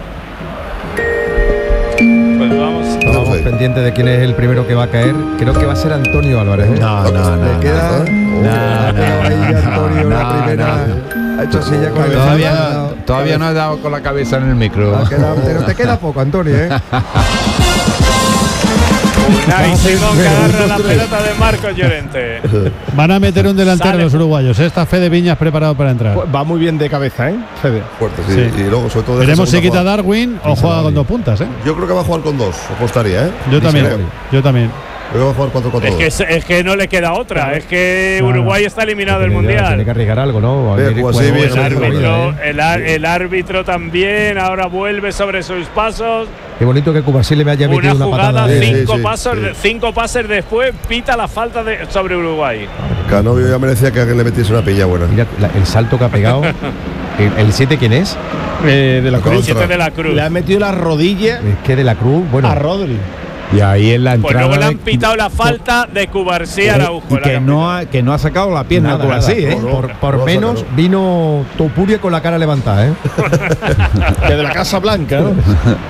Pues vamos. Estamos Sí. pendientes de quién es el primero que va a caer. Creo que va a ser Antonio Álvarez. ¿eh? No, no, no. Le queda. no. Ha quedado ahí Antonio no, la primera. Ha hecho así ya con el Todavía, todavía no he dado con la cabeza en el micro. Ha quedado- pero te queda poco, Antonio, ¿eh? Unai Simón que agarra la pelota de Marcos Llorente. Van a meter un delantero Sale. los uruguayos. Esta Fede Viñas preparado para entrar. Pues va muy bien de cabeza, ¿eh? Fede. Fuerte, sí. Sí. Y luego, sobre todo, deja Veremos si segunda quita jugada. Darwin o juega con dos puntas, ¿eh? Yo creo que va a jugar con dos, apostaría, ¿eh? Yo también. creo. Yo también. Yo creo que va a jugar cuatro cuatro Es que, dos. es, es que no le queda otra. Es que Claro. Uruguay está eliminado del Tiene que- Tiene que Mundial. arriesgar algo, ¿no? Ve, Venir pues juego sí, bien, de El la bien, vida, árbitro, ¿eh? el, ar- el árbitro también ahora vuelve sobre sus pasos. Qué bonito que Cubarsí le haya Una metido una, jugada, patada. Sí, cinco, sí, pasos, sí. cinco pases después, pita la falta de, sobre Uruguay. Canovio ya merecía que alguien le metiese una piña buena. Mira la- el salto que ha pegado. ¿El siete quién es? Eh, de la La Cruz. Cruz. Siete de la Cruz. Le ha metido la rodilla Es que de la Cruz, bueno. a Rodri. Y ahí en la Pues entrada. luego le han de- pitado la falta de Cubarsí y Araujo. la que han no, pitado. ha, que no ha sacado la pierna Nada, por nada. así, ¿eh? Por, por- por No, menos sacaron. vino Topuria con la cara levantada, ¿eh? Desde la Casa Blanca, ¿no?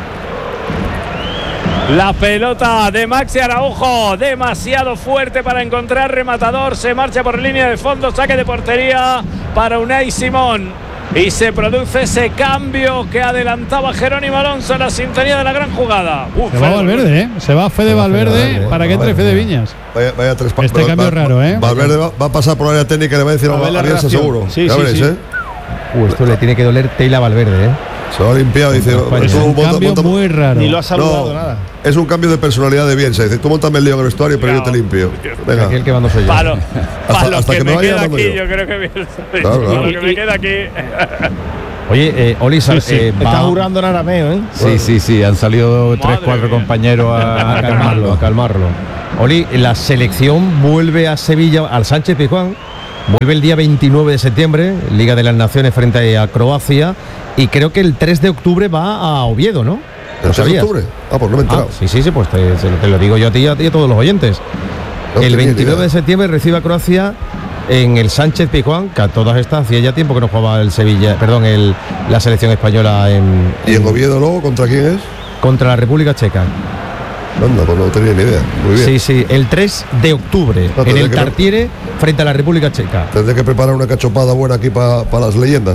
La pelota de Maxi Araujo, demasiado fuerte para encontrar rematador. Se marcha por línea de fondo, saque de portería para Unai Simón. Y se produce ese cambio que adelantaba Jerónimo Alonso en la sintonía de la gran jugada. Uf, se va Valverde, ¿eh? Se va Fede Valverde, Valverde para que entre Fede Viñas. Vaya, vaya tres pa- este va, cambio va, raro, ¿eh? Valverde va, va a pasar por la área técnica y le va a decir a, a Bielsa seguro. Sí, ya sí, veréis, sí. ¿eh? Uh, esto le tiene que doler Tela a Valverde, ¿eh? Se lo ha limpiado y dice. Es un monta, cambio monta, muy raro. Ni lo ha saludado no, nada. Es un cambio de personalidad de Bielsa. Dice, tú montame el lío en el vestuario, pero no, yo te limpio. Venga. Aquí el que mando soy yo. Palo, hasta, palo hasta que, que me, me vaya queda aquí, yo. yo creo que Bielsa. Claro, claro. Lo que me queda aquí. Oye, eh, Oli, sí, sí. Eh, está jurando en arameo, ¿eh? Sí, sí, sí, han salido Madre tres, cuatro mía. compañeros a, a calmarlo, a calmarlo. Oli, la selección vuelve a Sevilla, al Sánchez Pizjuán, vuelve el día veintinueve de septiembre, Liga de las Naciones frente a Croacia, y creo que el tres de octubre va a Oviedo, ¿no? ¿El tres de octubre? Ah, pues no me he enterado. Ah, sí, sí, sí, pues te, te lo digo yo a ti y a, ti y a todos los oyentes. No el veintinueve de septiembre recibe a Croacia en el Sánchez Pizjuán, que a todas estas hacía ya tiempo que no jugaba el Sevilla, perdón, el, la selección española en, ¿Y en Oviedo luego contra quién es? Contra la República Checa. Anda, pues no tenía ni idea. Muy bien. Sí, sí, el tres de octubre no, en el Tartiere pre- frente a la República Checa. Tendré que preparar una cachopada buena aquí para pa las leyendas.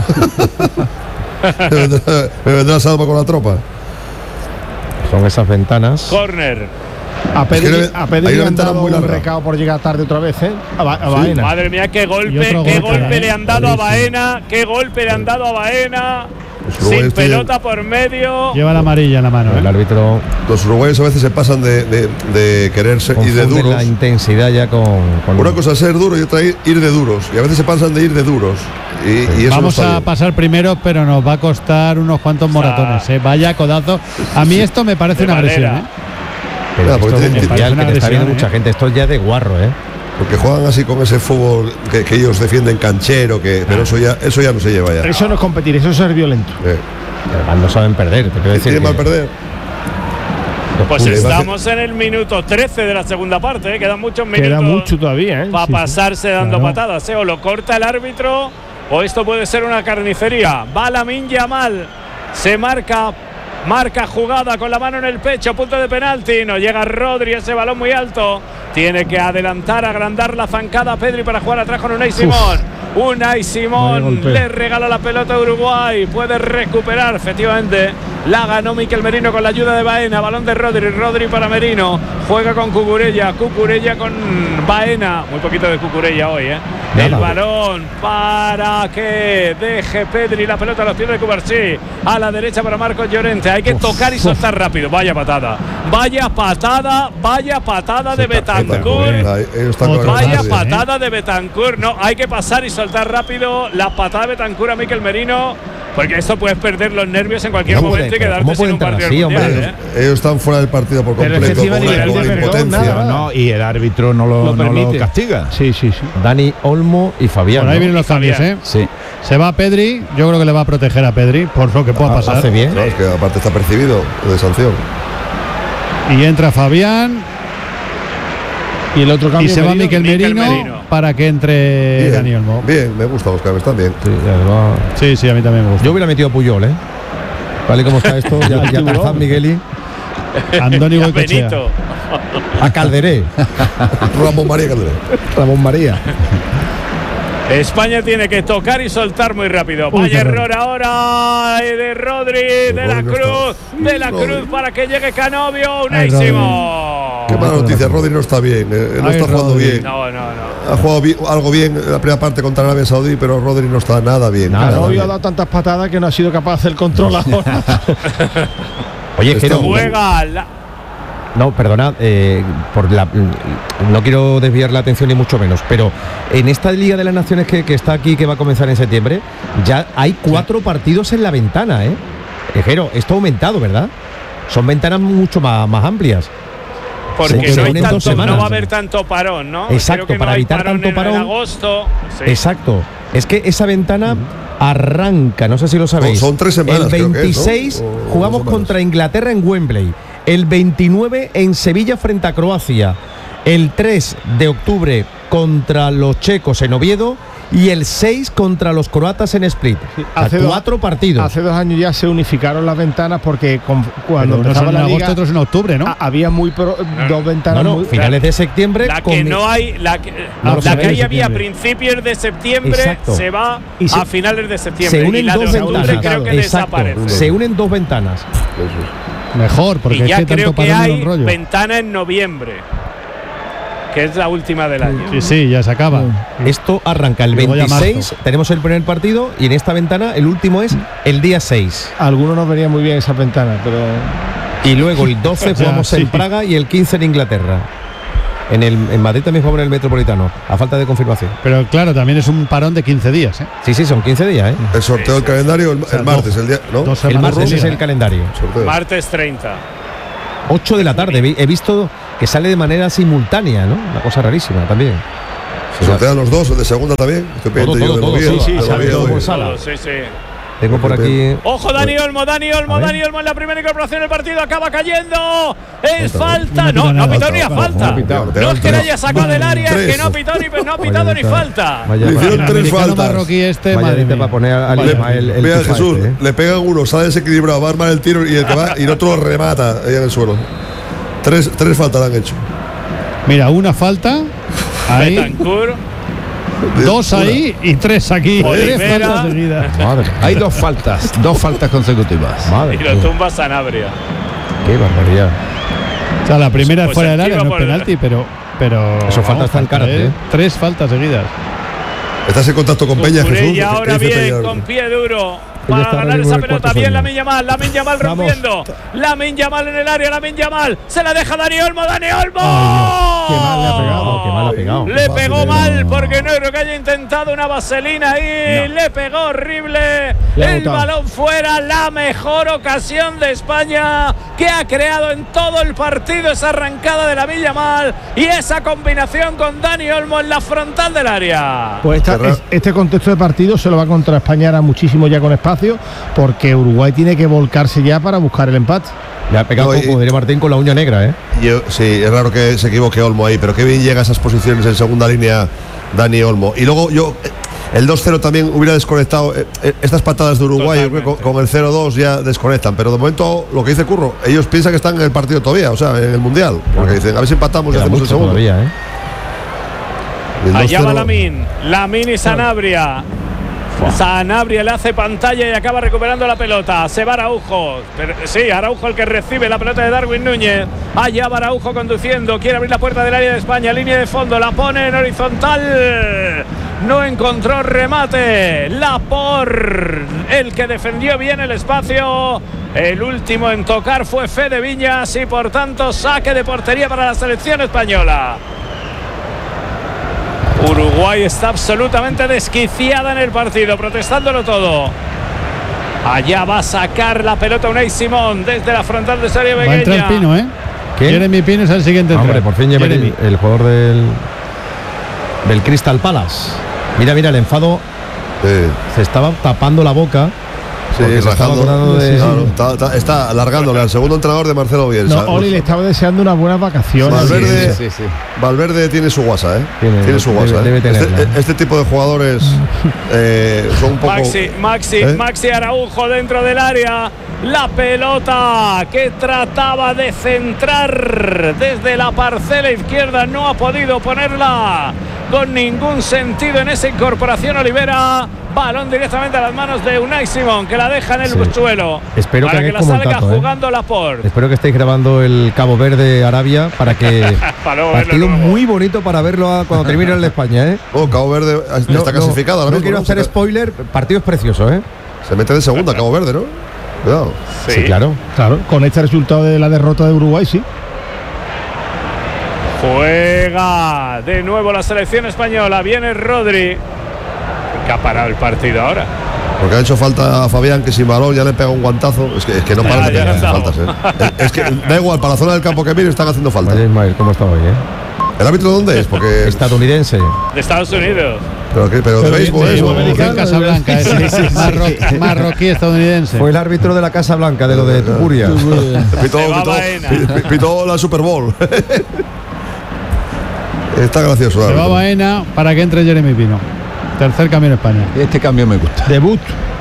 me, vendrá, me vendrá Salva con la tropa. Son esas ventanas. Corner. A Pedri, es que a Pedri le han dado un recado por llegar tarde otra vez, ¿eh? A, ba a Baena. Sí. Madre mía, qué golpe, qué golpe, golpe le han dado a Baena, qué golpe le han dado a Baena. Sin pelota por medio. Lleva la amarilla en la mano, ¿eh? El árbitro. Los uruguayos a veces se pasan de, de, de quererse y de duros. La intensidad ya con, con una cosa es ser duro y otra ir, ir de duros. Y a veces se pasan de ir de duros. Y, sí. y eso Vamos no a bien. pasar primero, pero nos va a costar unos cuantos moratones, ¿eh? Vaya codazo. A mí esto me parece una agresión, ¿eh? Pero Claro, esto tiene, es mundial, que te está viendo ¿eh? mucha gente. Esto es ya de guarro, ¿eh? Porque juegan así con ese fútbol que, que ellos defienden canchero, que, pero eso ya, eso ya no se lleva ya. Eso no es competir, eso es ser violento. Eh. Además no saben perder, te quiero decir. ¿Quién va a perder? Pues estamos en el minuto trece de la segunda parte, ¿eh? Quedan muchos minutos. Queda mucho todavía, ¿eh? Para sí, pasarse sí. dando claro. patadas, ¿eh? O lo corta el árbitro o esto puede ser una carnicería. Va Lamine Yamal, se marca, marca jugada con la mano en el pecho, punto de penalti. No llega Rodri, ese balón muy alto. Tiene que adelantar, agrandar la zancada a Pedri para jugar atrás con Unai Simón. Uf. Unai Simón le regala la pelota a Uruguay. Puede recuperar, efectivamente. La ganó Mikel Merino con la ayuda de Baena. Balón de Rodri, Rodri para Merino. Juega con Cucurella, Cucurella con Baena. Muy poquito de Cucurella hoy, ¿eh? El balón para que deje Pedri la pelota a los pies de Cubarsí. A la derecha para Marcos Llorente. Hay que uf, tocar y soltar uf. rápido. Vaya patada. Vaya patada, vaya patada de Betancourt. Vaya patada de Betancourt. No, hay que pasar y soltar rápido la patada de Betancourt a Mikel Merino. Porque esto puedes perder los nervios en cualquier momento y quedarte sin un partido así, mundial, ellos, ¿eh? ellos están fuera del partido por completo con una, con una impotencia. No, y el árbitro no lo, lo, no lo castiga. Sí, sí, sí. Dani Olmo y Fabián. Por ahí ¿no? vienen los cambios, ¿eh? Sí. Se va Pedri, yo creo que le va a proteger a Pedri por lo que pueda ah, pasar. Hace bien. No, es que aparte está percibido de sanción. Y entra Fabián. Y el otro cambio y se va Mikel Merino, Merino para que entre bien, Dani Olmo. Bien, me gustan los cambios también. Sí, va. sí, sí, a mí también me gusta. Yo hubiera metido a Puyol, ¿eh? Vale, ¿cómo está esto? Ya, ya Tarzán Migueli. Andoni Goicoechea. A Calderé. Ramón María Calderé. Ramón María. España tiene que tocar y soltar muy rápido. Uy, Vaya error ahora de Rodri, de Rodri la Cruz, no de la Rodri. Cruz para que llegue Canovio. Unai Simón. Qué mala noticia, Rodri no está bien, eh, no Ay, está jugando Rodri. bien. No, no, no. Ha jugado bien, algo bien en la primera parte contra Arabia Saudí, pero Rodri no está nada bien. Nada, Canovio ha dado tantas patadas que no ha sido capaz de hacer el control ahora. Oye, que no juega la... No, perdona, eh, por la, no quiero desviar la atención ni mucho menos, pero en esta Liga de las Naciones que, que está aquí, que va a comenzar en septiembre, ya hay cuatro sí. partidos en la ventana, ¿eh? Ejero, esto ha aumentado, ¿verdad? Son ventanas mucho más, más amplias. Porque no, hay tanto, no va a haber tanto parón, ¿no? Exacto, que para no evitar parón tanto en, parón. En agosto. Sí. Exacto. Es que esa ventana uh-huh. arranca, no sé si lo sabéis. Son, son tres semanas. El veintiséis creo que es, ¿no? jugamos contra Inglaterra en Wembley. El veintinueve en Sevilla frente a Croacia. El tres de octubre contra los checos en Oviedo. y el seis contra los croatas en Split. Sí, hace cuatro dos, partidos. Hace dos años ya se unificaron las ventanas porque con, cuando Pero empezaba no la en liga, agosto, otros en octubre, ¿no? Había muy pro, no, dos ventanas. No, no, muy, finales de septiembre. La que no hay, la que, no, la que ahí había a principios de septiembre. Exacto. Se va y se, a finales de septiembre. Se unen y la dos de octubre ventanas. creo que Exacto. desaparece. Se unen dos ventanas. Mejor, porque y ya es que creo tanto que hay rollo. ventana en noviembre, que es la última del año. Sí, sí, ya se acaba. Esto arranca el veintiséis, tenemos el primer partido y en esta ventana el último es el día seis. A algunos nos venía muy bien esa ventana, pero... Y luego el doce jugamos ya, sí. en Praga y el quince en Inglaterra. En, el, en Madrid también jugamos en el Metropolitano, a falta de confirmación. Pero claro, también es un parón de quince días, ¿eh? Sí, sí, son quince días, ¿eh? El sorteo del calendario el, o sea, el martes, dos, el día, ¿no? El martes es el calendario. Sorteo. Martes treinta. ocho de la tarde. He visto que sale de manera simultánea, ¿no? Una cosa rarísima también. ¿Se sortean los dos, el de segunda también? Todo, todo, todo, todo, sí, sí, sale todo por sala. Sí, sí. Tengo por aquí. Ojo, Dani Olmo, Dani Olmo, Dani Olmo en la primera incorporación del partido, acaba cayendo. Es falta. No, no ha pitado ni a falta. No es que le haya sacado del área, es que no ha pitado ni, no ha pitado ni falta. Le hicieron tres faltas. Marroquí este, madre para poner al Ismael el Mira, Jesús, le pegan uno, sale desequilibrado, va a armar el tiro y el que va y el otro lo remata ahí en el suelo. Tres, tres faltas le han hecho. Mira, una falta. Ahí. Betancourt. Dos ahí y tres aquí. Tres faltas seguidas. Madre. Hay dos faltas, dos faltas consecutivas. Madre. Y lo tumba Sanabria. Qué barbaridad. O sea, la primera pues es fuera del área, no es penalti, pero, pero. Eso falta hasta el karate. ¿eh? Tres faltas seguidas. ¿Estás en contacto con Peña, Jesús? Y ahora bien, Peña? Con pie duro. Para ganar esa pelota, bien Lamine Yamal, Lamine Yamal rompiendo, Lamine Yamal en el área, Lamine Yamal, se la deja Dani Olmo, Dani Olmo. Ay, qué mal le ha pegado, qué mal ha pegado. Le pegó mal porque no creo que haya intentado una vaselina ahí, no. Le pegó horrible, el balón fuera, la mejor ocasión de España que ha creado en todo el partido esa arrancada de Lamine Yamal y esa combinación con Dani Olmo en la frontal del área. Pues esta, es, este contexto de partido se lo va a contra España ahora muchísimo ya con espacio, porque Uruguay tiene que volcarse ya para buscar el empate. Le ha pegado, no, como diría Martín, con la uña negra, ¿eh? Yo, sí, es raro que se equivoque Olmo ahí, pero qué bien llega a esas posiciones en segunda línea Dani Olmo. Y luego yo, el dos cero también hubiera desconectado. Eh, estas patadas de Uruguay con, con el cero dos ya desconectan, pero de momento lo que dice Curro, ellos piensan que están en el partido todavía, o sea, en el Mundial, porque dicen, a ver si empatamos y hacemos el segundo. Todavía, ¿eh? Allá va Lamine, Lamine y Sanabria. Sanabria le hace pantalla y acaba recuperando la pelota. Se va Araujo. Pero, sí, Araujo el que recibe la pelota de Darwin Núñez. Allá va Araujo conduciendo. Quiere abrir la puerta del área de España. Línea de fondo. La pone en horizontal. No encontró remate. Laporte, el que defendió bien el espacio. El último en tocar fue Fede Viñas y por tanto saque de portería para la selección española. Uruguay está absolutamente desquiciada en el partido, protestándolo todo. Allá va a sacar la pelota Unai Simón desde la frontal de Soria Begueña. Va a entrar Pino, ¿eh? ¿Qué? Jeremy Pino es el siguiente. Hombre, por fin Jeremy, el, el jugador del del Crystal Palace. Mira, mira, el enfado. Sí. Se estaba tapando la boca. Sí, rajando, de... claro, está, está, está alargándole al segundo entrenador de Marcelo Bielsa. No, Oli le estaba deseando unas buenas vacaciones. Valverde, sí, sí, sí. Valverde tiene su guasa, ¿eh? Tiene, tiene su guasa. Debe, debe este, este tipo de jugadores eh, son un poco. Maxi, Maxi, ¿eh? Maxi Araujo dentro del área. La pelota que trataba de centrar desde la parcela izquierda no ha podido ponerla con ningún sentido en esa incorporación Olivera. Balón directamente a las manos de Unai Simón, que la deja en el sí. suelo. Espero para que, que la salga tato, jugando ¿eh? Laporte. Espero que estéis grabando el Cabo Verde Arabia para que partido muy bonito para verlo cuando termine el de España, ¿eh? Oh, Cabo Verde está no, clasificado. No, ahora no mismo, quiero ¿no? hacer spoiler. Partido es precioso, ¿eh? Se mete de segunda Cabo Verde, ¿no? Cuidado. Sí. sí, claro. Claro, con este resultado de la derrota de Uruguay, sí. Juega de nuevo la selección española. Viene Rodri, que ha parado el partido ahora. Porque ha hecho falta a Fabián, que sin balón ya le pega un guantazo. Es que, es que no para de hacer faltas, ¿eh? Es que da igual, para la zona del campo que mire están haciendo falta. Vaya Ismael, ¿cómo está hoy, eh? ¿El árbitro dónde es? Porque estadounidense. De Estados Unidos. Pero, ¿qué? pero de béisbol eso. De Casablanca, sí, sí, sí, marroquí, marroquí estadounidense. Fue el árbitro de la Casa Blanca, de lo de Tupuria. Pitó, pitó, pitó la Super Bowl. Está gracioso. Se va Baena para que entre Jeremy Pino. Tercer cambio en España. Este cambio me gusta. Debut.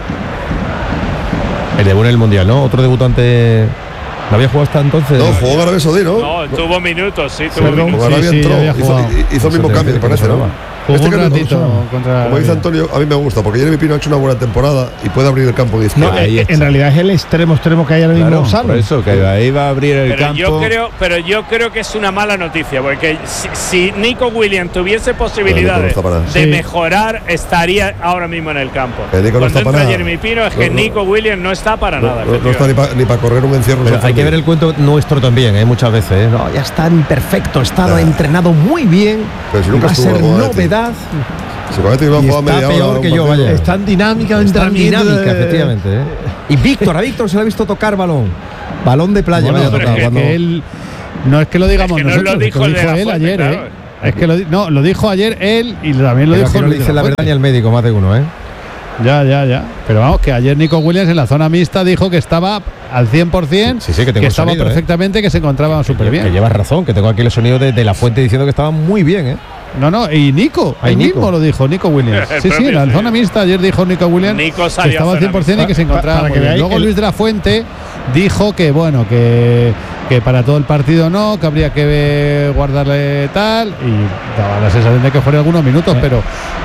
El debut en el Mundial, ¿no? Otro debutante. ¿No había jugado hasta entonces? No, jugó Arabia Saudí, ¿no? No, tuvo minutos, sí, tuvo Perdón, minutos. Arabia sí, sí, entró, había hizo, jugado. hizo el mismo cambio, me parece, ¿no? Jugó Este un cambio, ratito contra como dice Antonio, a mí me gusta, porque Jeremy Pino ha hecho una buena temporada y puede abrir el campo de izquierda. No, Ahí eh, está. en realidad es el extremo extremo que hay ahora mismo. Claro, Sano. por eso, que ahí va a abrir el Pero campo. yo creo, pero yo creo que es una mala noticia, porque si, si Nico Williams tuviese posibilidades Pero Nico no está para de Sí. mejorar, estaría ahora mismo en el campo. Que Nico no Cuando está entra para nada. Jeremy Pino es que No, no. Nico Williams no está para No, nada. no, no está ni para ni pa correr un encierro. Pero San hay que ver Fermín. el cuento nuestro también, ¿eh? Muchas veces. ¿eh? No, ya está en perfecto estado, ha entrenado muy bien. Pero si nunca va a estuvo ser con Guadetti. novedad. Si con este iba a Y jugar está media hora. peor un que yo, partido. vaya. Está en dinámica de Está en entrenamiento. dinámica, de- efectivamente. ¿eh? Y Víctor, a Víctor se le ha visto tocar balón. Balón de playa, Bueno, me ha pero tocado. es que cuando- él, no es que lo digamos Es que no lo nosotros, dijo es que el lo de dijo la él Fuente, ayer, claro. ¿eh? Es que lo, di- no, lo dijo ayer él y también lo Pero dijo aquí no Luis de dice la Fuente. verdad ni el médico, más de uno, ¿eh? Ya, ya, ya. Pero vamos, que ayer Nico Williams en la zona mixta dijo que estaba al cien por ciento, Sí, sí, que tengo el estaba sonido, ¿eh? perfectamente, que se encontraba súper Que bien. llevas razón, que tengo aquí el sonido de, de la fuente diciendo que estaba muy bien, ¿eh? No, no, y Nico, Ay, él Nico. mismo lo dijo, Nico Williams. El Sí, sí, propio, en la sí. zona mixta ayer dijo Nico Williams Nico que salió estaba a al cien por ciento y que se Pa- encontraba para muy que bien. veáis Luego el- Luis de la Fuente dijo que, bueno, que, que para todo el partido no, que habría que ver- guardarle tal, y daba la sensación de que fueron algunos minutos, pero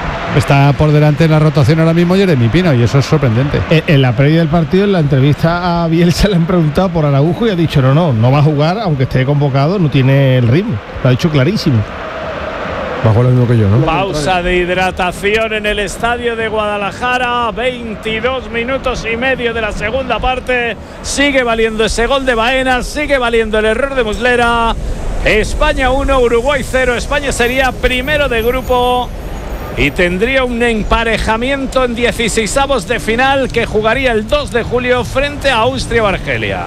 está por delante en la rotación ahora mismo Jeremy Pino, y eso es sorprendente. En, en la previa del partido, en la entrevista a Bielsa le han preguntado por Araujo y ha dicho no, no, no va a jugar, aunque esté convocado, no tiene el ritmo. Lo ha dicho clarísimo. Bajo lo mismo que yo, ¿no? Pausa de hidratación en el estadio de Guadalajara. veintidós minutos y medio de la segunda parte. Sigue valiendo ese gol de Baena. Sigue valiendo el error de Muslera. España uno, Uruguay cero. España sería primero de grupo y tendría un emparejamiento en dieciseisavos de final que jugaría el dos de julio frente a Austria o Argelia.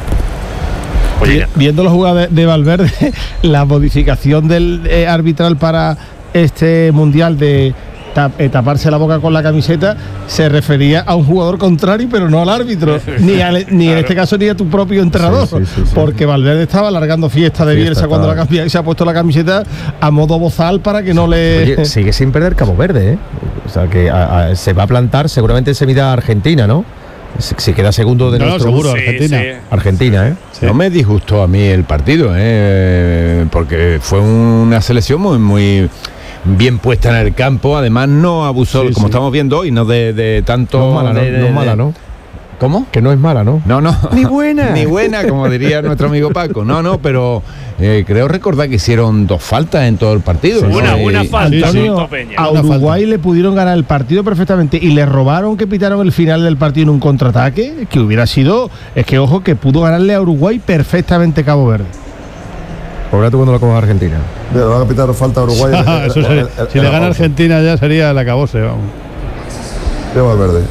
Vi- Viendo la jugada de, de Valverde, la modificación del eh, arbitral para este mundial de ta- eh, taparse la boca con la camiseta se refería a un jugador contrario, pero no al árbitro, ni, al- ni en este caso ni a tu propio entrenador, Sí, sí, sí, sí. porque Valverde estaba alargando fiesta de Fiesta, Bielsa cuando la estaba- cambia y se ha puesto la camiseta a modo bozal para que no le. Oye, sigue sin perder Cabo Verde, ¿eh? O sea, que a- a- se va a plantar seguramente se mida Argentina, ¿no? Se, se queda segundo de No, no, nuestro seguro, Sí, Argentina. sí. Argentina, ¿eh? No me disgustó a mí el partido, ¿eh? Porque fue una selección muy, muy bien puesta en el campo. Además, no abusó, Sí, como sí. estamos viendo hoy, no de, de tanto. No es mala, ¿no? de- de- No es mala, de- ¿no? ¿Cómo? Que no es mala, ¿no? No, no. Ni buena. Ni buena, como diría nuestro amigo Paco. No, no, pero eh, creo recordar que hicieron dos faltas en todo el partido. ¿no? Una, Y- una falta, sí, sí. Antonio, Peña. a Una Uruguay falta. le pudieron ganar el partido perfectamente y le robaron que pitaron el final del partido en un contraataque que hubiera sido, es que ojo, que pudo ganarle a Uruguay perfectamente Cabo Verde. Ahora tú cuando lo comas a Argentina. Mira, le van a pitar falta a Uruguay. Ah, eso sería- si le gana Argentina ya sería el acabose, vamos. Lleva Valverde.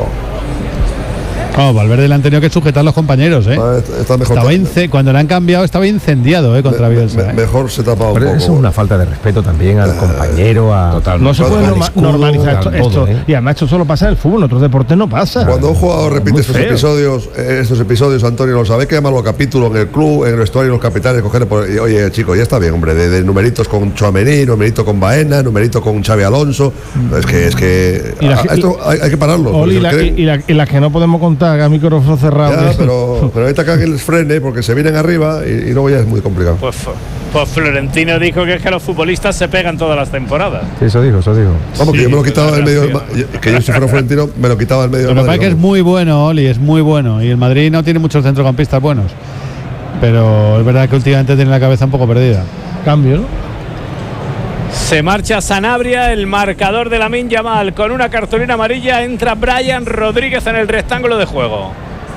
Vamos, Valverde le han tenido que sujetar los compañeros, ¿eh? Ah, está- está mejor. Estaba ince- cuando le han cambiado estaba incendiado, ¿eh? Contra Me- Bielsa. me- ¿eh? Mejor se tapa un Pero poco. eso es una falta de respeto también al compañero, a Totalmente. No se puede al norma- escudo, normalizar esto, al todo, esto. ¿eh? Y además esto solo pasa en el fútbol, en otros deportes no pasa. Cuando un jugador repite Muy estos feo. episodios, eh, estos episodios, Antonio, lo sabe que llaman los capítulos en el club, en el vestuario, los capitanes, coger por, y, oye, chico, ya está bien, hombre, de, de numeritos con Tchouaméni, numerito con Baena, numerito con Xavi Alonso. Es que es que Y la- a- a esto hay, hay que pararlo. porque Oli, y, se la- creen- y- y la- y las que no podemos contar a micrófono cerrado. Ya, pero, pero ahorita que alguien les frene porque se vienen arriba y, y luego ya es muy complicado. Pues, pues Florentino dijo que es que los futbolistas se pegan todas las temporadas. Sí, eso dijo, eso dijo. Vamos, que Sí, yo me lo quitaba la del medio del reacción. Ma- yo- que yo si fuera Florentino me lo quitaba del medio Lo del que pasa es Madrid, que es vamos. muy bueno, Oli, es muy bueno. Y el Madrid no tiene muchos centrocampistas buenos. Pero es verdad que últimamente tiene la cabeza un poco perdida. Cambio, ¿no? Se marcha Sanabria, el marcador de Lamine Yamal con una cartulina amarilla. Entra Brian Rodríguez en el rectángulo de juego.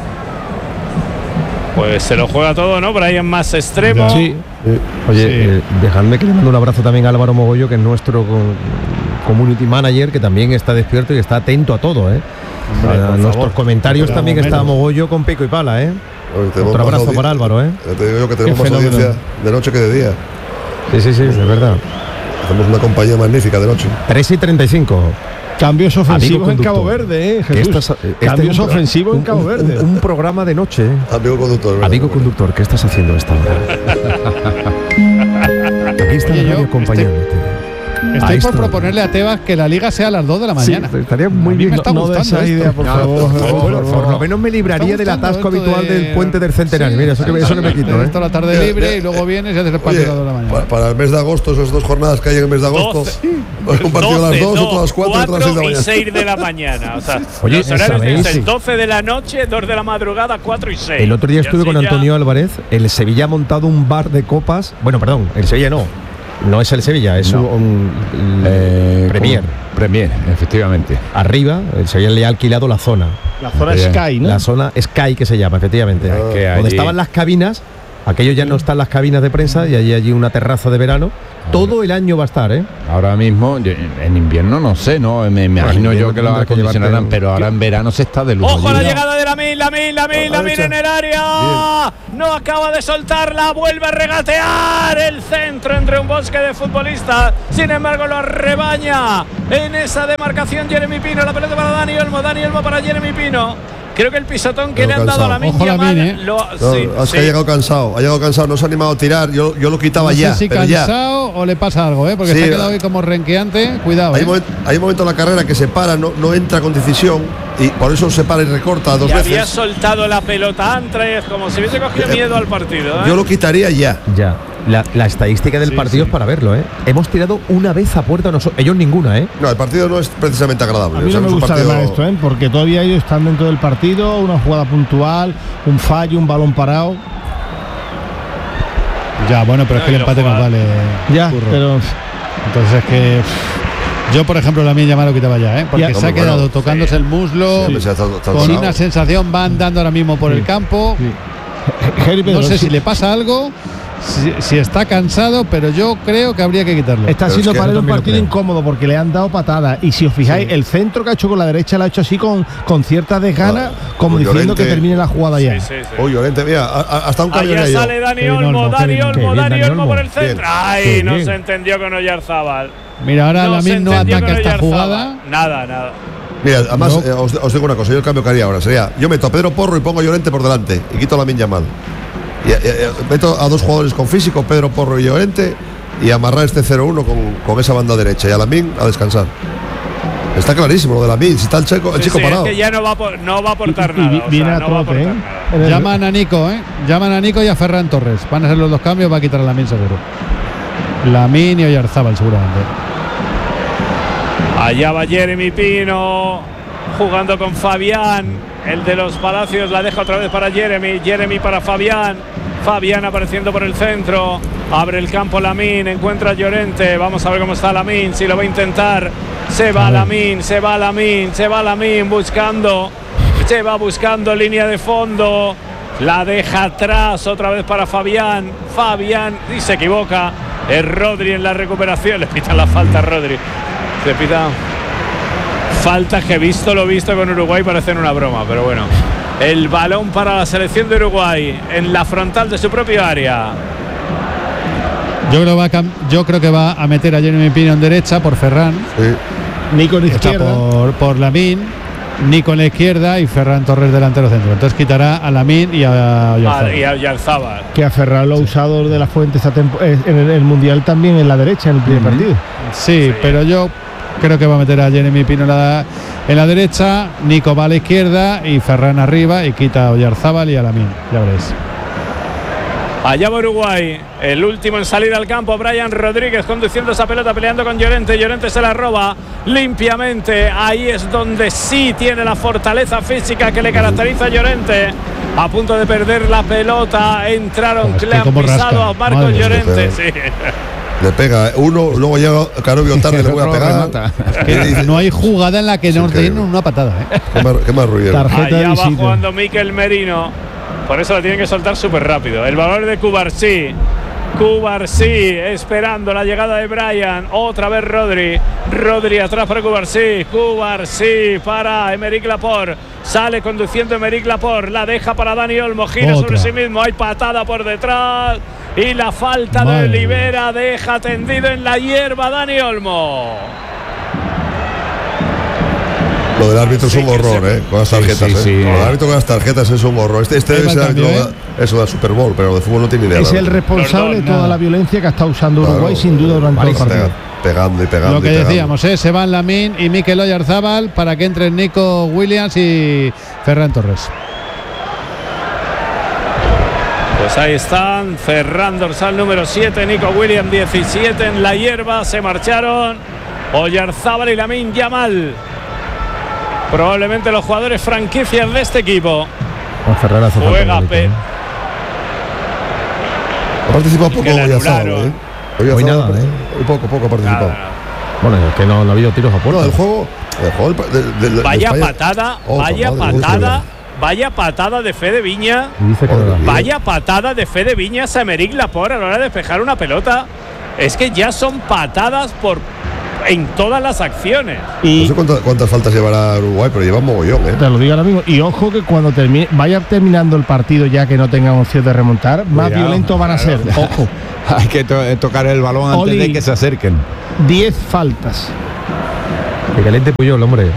Pues se lo juega todo, ¿no? Brian más extremo. Sí. Oye, Sí. eh, dejadme que le mando un abrazo también a Álvaro Mogollo, que es nuestro co- community manager, que también está despierto y está atento a todo, ¿eh? Hombre, a por nuestros favor. comentarios Pero también menos. está Mogollo con pico y pala, ¿eh? Oye, tenemos Otro más abrazo audi- para Álvaro, ¿eh? Ya te digo yo que tenemos Qué más fenómeno. audiencia de noche que de día. Sí, sí, sí, es verdad. Hacemos una compañía magnífica de noche. tres y treinta y cinco. Cambios ofensivos en conductor. Cabo Verde, ¿eh? Que Jesús. estás- este es Cambios un- ofensivos en un- Cabo un- Verde. Un, un programa de noche, ¿eh? Amigo conductor. ¿verdad? Amigo conductor, ¿qué estás haciendo a esta hora? Aquí está Oye, la yo, radio acompañándote. Estoy por proponerle a Tebas que la liga sea a las dos de la mañana. Sí, estaría muy a mí bien. me está no, gustando no esa idea, por no, favor. por, favor, Bueno, por lo menos me libraría del atasco habitual de... del puente del Centenario. Sí, Mira, eso que, eso que me quito. ¿eh? Toda la tarde libre y luego vienes y haces el partido a las dos de la mañana. Para, para el mes de agosto, esas dos jornadas que hay en el mes de agosto, un partido a las dos, otro a las cuatro, otro a las seis de la mañana. y seis de la mañana. O sea, Oye, los horarios ¿sabéis? es el doce de la noche, dos de la madrugada, cuatro y seis. El otro día estuve con Antonio ya... Álvarez. El Sevilla ha montado un bar de copas. Bueno, perdón, el Sevilla no. No es el Sevilla, es no. un, un eh, Premier. Premier, efectivamente. Arriba, el Sevilla le ha alquilado la zona. La zona Bien. Sky, ¿no? La zona Sky que se llama, efectivamente. Ah, que donde allí... estaban las cabinas. Aquello ya no están las cabinas de prensa y allí allí una terraza de verano. Todo el año va a estar, ¿eh? Ahora mismo, en invierno no sé, ¿no? Me, me imagino yo que lo acondicionarán, que pero ahora en verano se está de lujo. ¡Ojo a la llegada de Lamine, Lamine, Lamine, Lamine en el área! Bien. No acaba de soltarla, vuelve a regatear el centro entre un bosque de futbolistas. Sin embargo, lo rebaña en esa demarcación Jeremy Pino. La pelota para Dani Olmo, Dani Olmo para Jeremy Pino. Creo que el pisotón que Pero le cansado. han dado a Lamine Yamal ¿eh? lo, no, sí, es sí. que ha llegado cansado, ha llegado cansado, no se ha animado a tirar, yo, yo lo quitaba no sé ya. si pero cansado ya. o le pasa algo, ¿eh? Porque sí, se ha quedado hoy como renqueante, cuidado. Hay, ¿eh? moment, hay un momento en la carrera que se para, no, no entra con decisión y por eso se para y recorta dos y veces. Había soltado la pelota antes, como si hubiese cogido miedo al partido. ¿eh? Yo lo quitaría ya. Ya. La, la estadística del sí, partido sí. es para verlo, ¿eh? Hemos tirado una vez a puerta, nosotros, ellos ninguna, ¿eh? No, el partido no es precisamente agradable. A mí o sea, no me es un gusta partido... además esto, ¿eh? Porque todavía ellos están dentro del partido, una jugada puntual, un fallo, un balón parado. Ya, bueno, pero no, es que el empate nos vale. Ya, curro. pero entonces es que pff, yo, por ejemplo, la mía ya lo quitaba ya, ¿eh? Porque ya, se ha quedado bueno, tocándose sí. el muslo, sí, sí, está, está con tocado. una sensación, va andando ahora mismo por sí. el campo. Sí. No sé si le pasa algo, si, si está cansado, pero yo creo que habría que quitarlo. Está Pero siendo es que para él un partido creo. incómodo porque le han dado patadas. Y si os fijáis, sí. el centro que ha hecho con la derecha lo ha hecho así con, con cierta desgana, ah, como diciendo Llorente, que termine la jugada ya. Sí, sí, sí. Uy, Llorente, mira, a, a, hasta un cambio. Allá sale Dani Kevin Olmo, Olmo, Dani Kevin, Olmo, Kevin, Dani Dani Olmo Olmo por el centro. Bien. Ay, Qué no bien. se entendió con Oyarzábal. Mira, ahora no Lamine no ataca esta jugada. Nada, nada. Mira, además, no. eh, os, os digo una cosa, yo el cambio que haría ahora sería, yo meto a Pedro Porro y pongo a Llorente por delante y quito a Lamine Yamal. Y, y, y, meto a dos jugadores con físico, Pedro Porro y Llorente, y amarrar este cero uno con, con esa banda derecha y a Lamine a descansar. Está clarísimo lo de Lamine, si está el chico, el sí, chico sí, parado. Es que ya no va a, no va a aportar y, y, nada. Viene o sea, a no va a trote, aportar ¿eh? nada. Llaman a Nico, ¿eh? Llaman a Nico y a Ferran Torres. Van a ser los dos cambios, va a quitar a Lamine seguro. Lamine y Oyarzábal seguramente. Allá va Jeremy Pino jugando con Fabián, el de los Palacios, la deja otra vez para Jeremy, Jeremy para Fabián, Fabián apareciendo por el centro, abre el campo Lamine, encuentra a Llorente, vamos a ver cómo está Lamine, si lo va a intentar, se va Lamine, se va Lamine, se va Lamine buscando, se va buscando línea de fondo, la deja atrás otra vez para Fabián, Fabián y se equivoca, es Rodri en la recuperación, le pitan la falta a Rodri. Se pita falta que visto lo visto con Uruguay parecen una broma, pero bueno. El balón para la selección de Uruguay en la frontal de su propio área. Yo creo, va a, yo creo que va a meter a Jeremy Pino en derecha por Ferran. Sí. Nico en izquierda. Por, por Lamine, Nico en la izquierda y Ferran Torres delantero centro. Entonces quitará a Lamine y a ah, y a Oyarzábal. Que a Ferran lo ha usado de la Fuente esta en el, el Mundial también en la derecha en el primer uh-huh. partido. Sí, sí, pero yo creo que va a meter a Jeremy Pino en la, en la derecha, Nico va a la izquierda y Ferran arriba y quita a Oyarzábal y a Lamine, ya veréis. Allá va Uruguay, el último en salir al campo, Brian Rodríguez conduciendo esa pelota, peleando con Llorente, Llorente se la roba limpiamente, ahí es donde sí tiene la fortaleza física que le caracteriza a Llorente, a punto de perder la pelota, entraron, oh, le han pisado a Marcos Llorente, sí. Le pega uno, luego llega Canovio tarde, le voy a pegar. Es que no hay jugada en la que sí, nos den una patada, ¿eh? Qué más, qué más ruido. Allá va jugando Mikel Merino. Por eso la tienen que soltar súper rápido. El valor de Cubarsí. Cubarsí esperando la llegada de Brian. Otra vez Rodri. Rodri atrás para Cubarsí. Cubarsí para Emerick Laporte. Sale conduciendo Emerick Laporte. La deja para Dani Olmo. Gira Otra. sobre sí mismo. Hay patada por detrás. Y la falta Madre. de Olivera deja tendido en la hierba Dani Olmo. Lo del árbitro sí, es un horror, ¿eh? Con las tarjetas, sí, sí, ¿eh? Sí. Lo del árbitro con las tarjetas es un horror. Este, este es el árbitro, ¿eh? Eso da Super Bowl, pero de fútbol no tiene idea. Es el responsable de toda la violencia que ha estado usando Uruguay, claro, sin duda, durante vale, el partido. pegando y pegando. Lo que y pegando. decíamos, ¿eh? Se van Lamine y Mikel Oyarzabal para que entren Nico Williams y Ferran Torres. Pues ahí están, Ferran Dorsal número siete, Nico Williams diecisiete en la hierba, se marcharon Oyarzabal y Lamine Yamal. Probablemente los jugadores franquicias de este equipo. Juega Pep. Ha participado poco Oyarzabal, ¿eh? Hoy nada, ¿eh? Hoy poco, poco ha participado. Nada. Bueno, es que no, no ha habido tiros a puerta. No, el juego, el juego del, del, vaya del patada, oh, vaya madre, patada, vaya patada de Fede Viña. Dice que no da. Vaya patada de Fede Viña a Aymeric Laporte a la hora de despejar una pelota. Es que ya son patadas por en todas las acciones. Y no sé cuántas, cuántas faltas llevará Uruguay, pero lleva un mogollón, ¿eh? te lo digo ahora mismo. Y ojo que cuando termine, vaya terminando el partido, ya que no tengan opción de remontar, más Cuidado, violentos van a ser. Ojo. Hay que to tocar el balón antes Oli. de que se acerquen. diez faltas. Que caliente Puyol, hombre.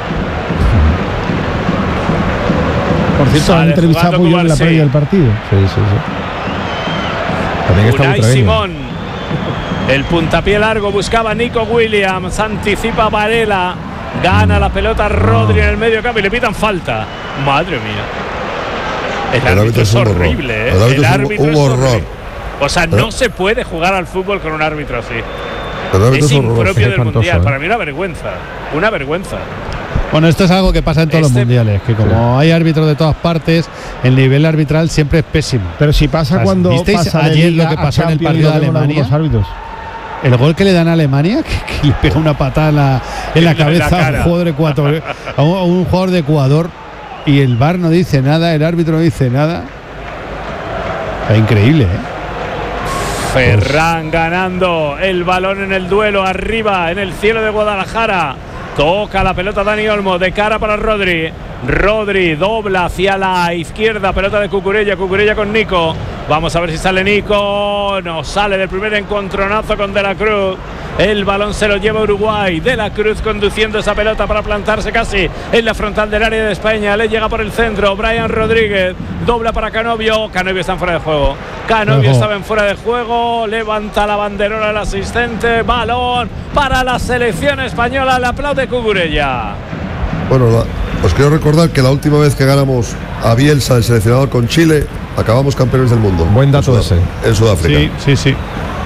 Por cierto, Sale han entrevistado a jugando Puyol en la Cubarsí. previa del partido. Sí, sí, sí. También está Unai Butragueño. Simón. El puntapié largo buscaba Nico Williams. Anticipa Varela. Gana la pelota Rodri en el medio campo y le pitan falta. Madre mía. El, El árbitro árbitro es es un horror. horrible, ¿eh? El árbitro es un- árbitro un es horror. horrible. O sea, no Pero- se puede jugar al fútbol con un árbitro así. El árbitro Es es horroroso. impropio es del espantoso, mundial. ¿eh? Para mí una vergüenza. Una vergüenza. Bueno, esto es algo que pasa en todos Este- los mundiales, que como hay árbitros de todas partes, el nivel arbitral siempre es pésimo. Pero si pasa O sea, cuando ¿visteis pasa de ayer Liga lo que a pasó en el Champions y partido lo de vemos Alemania? algunos árbitros? El gol que le dan a Alemania, que, que le pega una patada en la, en la En la cabeza a un cara. jugador de Ecuador, a un, a un jugador de Ecuador, y el V A R no dice nada, el árbitro no dice nada. Es increíble, ¿eh? Ferran ganando el balón en el duelo arriba en el cielo de Guadalajara. Toca la pelota Dani Olmo de cara para Rodri. Rodri dobla hacia la izquierda, pelota de Cucurella, Cucurella con Nico. Vamos a ver si sale Nico. No sale del primer encontronazo con De la Cruz. El balón se lo lleva Uruguay. De la Cruz conduciendo esa pelota para plantarse casi en la frontal del área de España. Le llega por el centro. Brian Rodríguez dobla para Canovio. Canovio está en fuera de juego. Canovio estaba en fuera de juego. Levanta la banderola el asistente. Balón para la selección española. Le aplaude Cucurella. Bueno, la, os quiero recordar que la última vez que ganamos a Bielsa, el seleccionador con Chile, acabamos campeones del mundo. Buen dato en Sudá- ese. En Sudáfrica. Sí, sí, sí.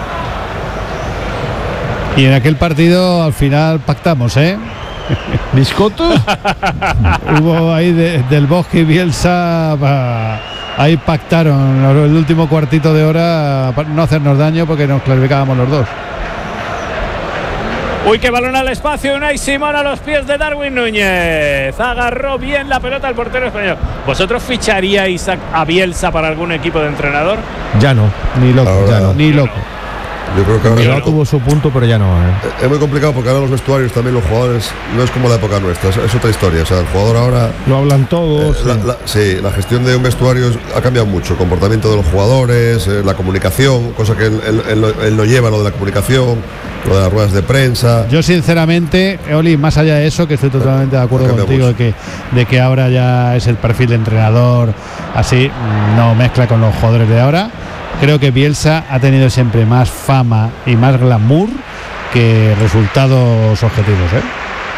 Y en aquel partido al final pactamos, ¿eh? ¿Biscotto? Hubo ahí de- del Bosque y Bielsa, pa- ahí pactaron el último cuartito de hora para no hacernos daño porque nos clasificábamos los dos. Uy, qué balón al espacio. Unai Simón a los pies de Darwin Núñez. Agarró bien la pelota el portero español. ¿Vosotros ficharíais a, a Bielsa para algún equipo de entrenador? Ya no. Ni loco, Ahora- ya no, ni loco. Yo creo que ahora Ya es, tuvo su punto, pero ya no. ¿eh? es muy complicado porque ahora los vestuarios también, los jugadores, no es como la época nuestra, es, es otra historia. O sea, el jugador ahora. Lo hablan todos. Eh, la, la- sí, la gestión de un vestuario es- ha cambiado mucho. El comportamiento de los jugadores, eh, la comunicación, cosa que él, él- él no- él no lleva, lo de la comunicación, lo de las ruedas de prensa. Yo sinceramente, Oli, más allá de eso, que estoy totalmente de acuerdo Cambia contigo de mucho. que, de que ahora ya es el perfil de entrenador, así, no mezcla con los jugadores de ahora. Creo que Bielsa ha tenido siempre más fama y más glamour que resultados objetivos, ¿eh?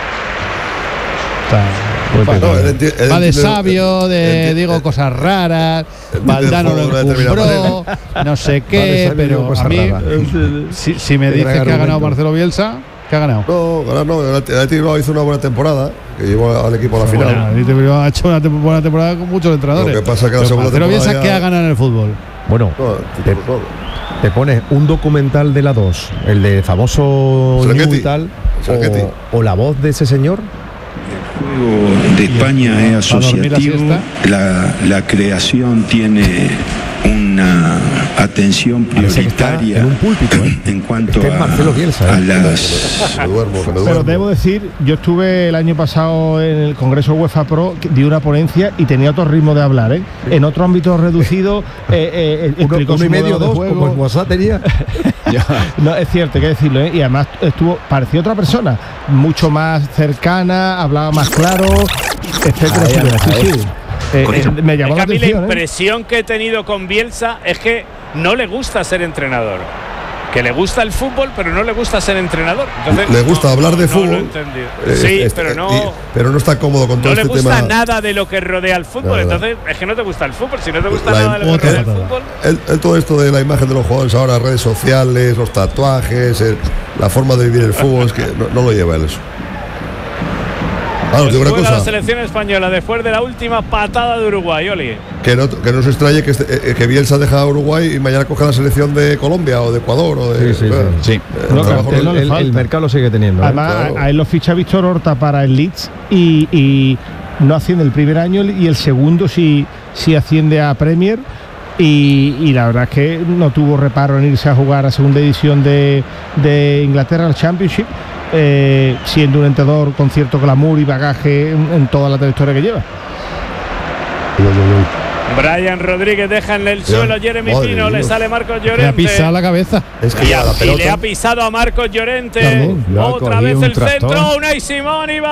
O sea, No, él enti- él va de entiende- sabio, de enti- digo cosas raras, entiende el Valdano juego de lo una determinada encumbró, no sé Va de qué, sabio, digo pero a cosas mí, raras. si, si me Qué dices gran que ha ganado argumento. Marcelo Bielsa, ¿qué ha ganado? No, ganar no. El Athletic Bilbao hizo una buena temporada, que llevó al equipo a la final. Bueno, el Athletic Bilbao ha hecho una tem- buena temporada con muchos entrenadores. Lo que pasa que la Pero segunda Marcelo Bielsa, temporada ¿qué ya- ha ganado en el fútbol? Bueno, No, te, no. te pones un documental de la dos, el de famoso Serengeti. New y tal, Serengeti. o, o la voz de ese señor. El juego de España es ¿Para dormir la asociativo, siesta? la, la creación tiene una atención Parece que está prioritaria en un púlpito, ¿eh? en cuanto Este es a, Marcelo Bielsa, ¿eh? a las Me duermo, que me Pero duermo. debo decir, yo estuve el año pasado en el Congreso UEFA Pro, que di una ponencia y tenía otro ritmo de hablar, ¿eh? En otro ámbito reducido, eh, eh, Uno, explicó uno su y medio, modelo de dos, juego. como en WhatsApp tenía. No, es cierto, hay que decirlo, ¿eh? Y además estuvo, parecía otra persona, mucho más cercana, hablaba más claro, etcétera, Ahí, etcétera. ahí. Sí, sí. Eh, eh, me Es llamó que la a mí la atención, ¿eh? impresión que he tenido con Bielsa es que no le gusta ser entrenador. que le gusta el fútbol, pero no le gusta ser entrenador. Entonces, le gusta no, hablar de no, fútbol. No lo entendí. Eh, sí, este, pero no. y, pero no está cómodo con no todo este tema. No le gusta nada de lo que rodea al fútbol. Nada. Entonces, es que no te gusta el fútbol. Si no te gusta La, nada de lo que rodea el fútbol. El, el, todo esto de la imagen de los jugadores ahora, redes sociales, los tatuajes, el, la forma de vivir el fútbol, es que no, no lo lleva él eso. Claro, pues juega la selección española después de la última patada de Uruguay, Oli. Que no, que no se extrañe que, este, que Bielsa deja a Uruguay y mañana coja la selección de Colombia o de Ecuador o de. Sí, sí, eh, sí. sí. Eh, no, el, el, el, el mercado lo sigue teniendo. Además, ¿eh? Claro. a él lo ficha Víctor Horta para el Leeds y, y no asciende el primer año y el segundo sí, sí asciende a Premier. Y, y la verdad es que no tuvo reparo en irse a jugar a segunda división de, de Inglaterra, el Championship. Eh, siendo un entrenador con cierto glamour y bagaje en, en toda la trayectoria que lleva. Brian Rodríguez deja en el suelo a Jeremy Pino, le sale Marcos Llorente. Le ha pisado la cabeza. Es que y, ya a, la y le ha pisado a Marcos Llorente. También, Otra vez un el tractor. centro, Unai Simón y va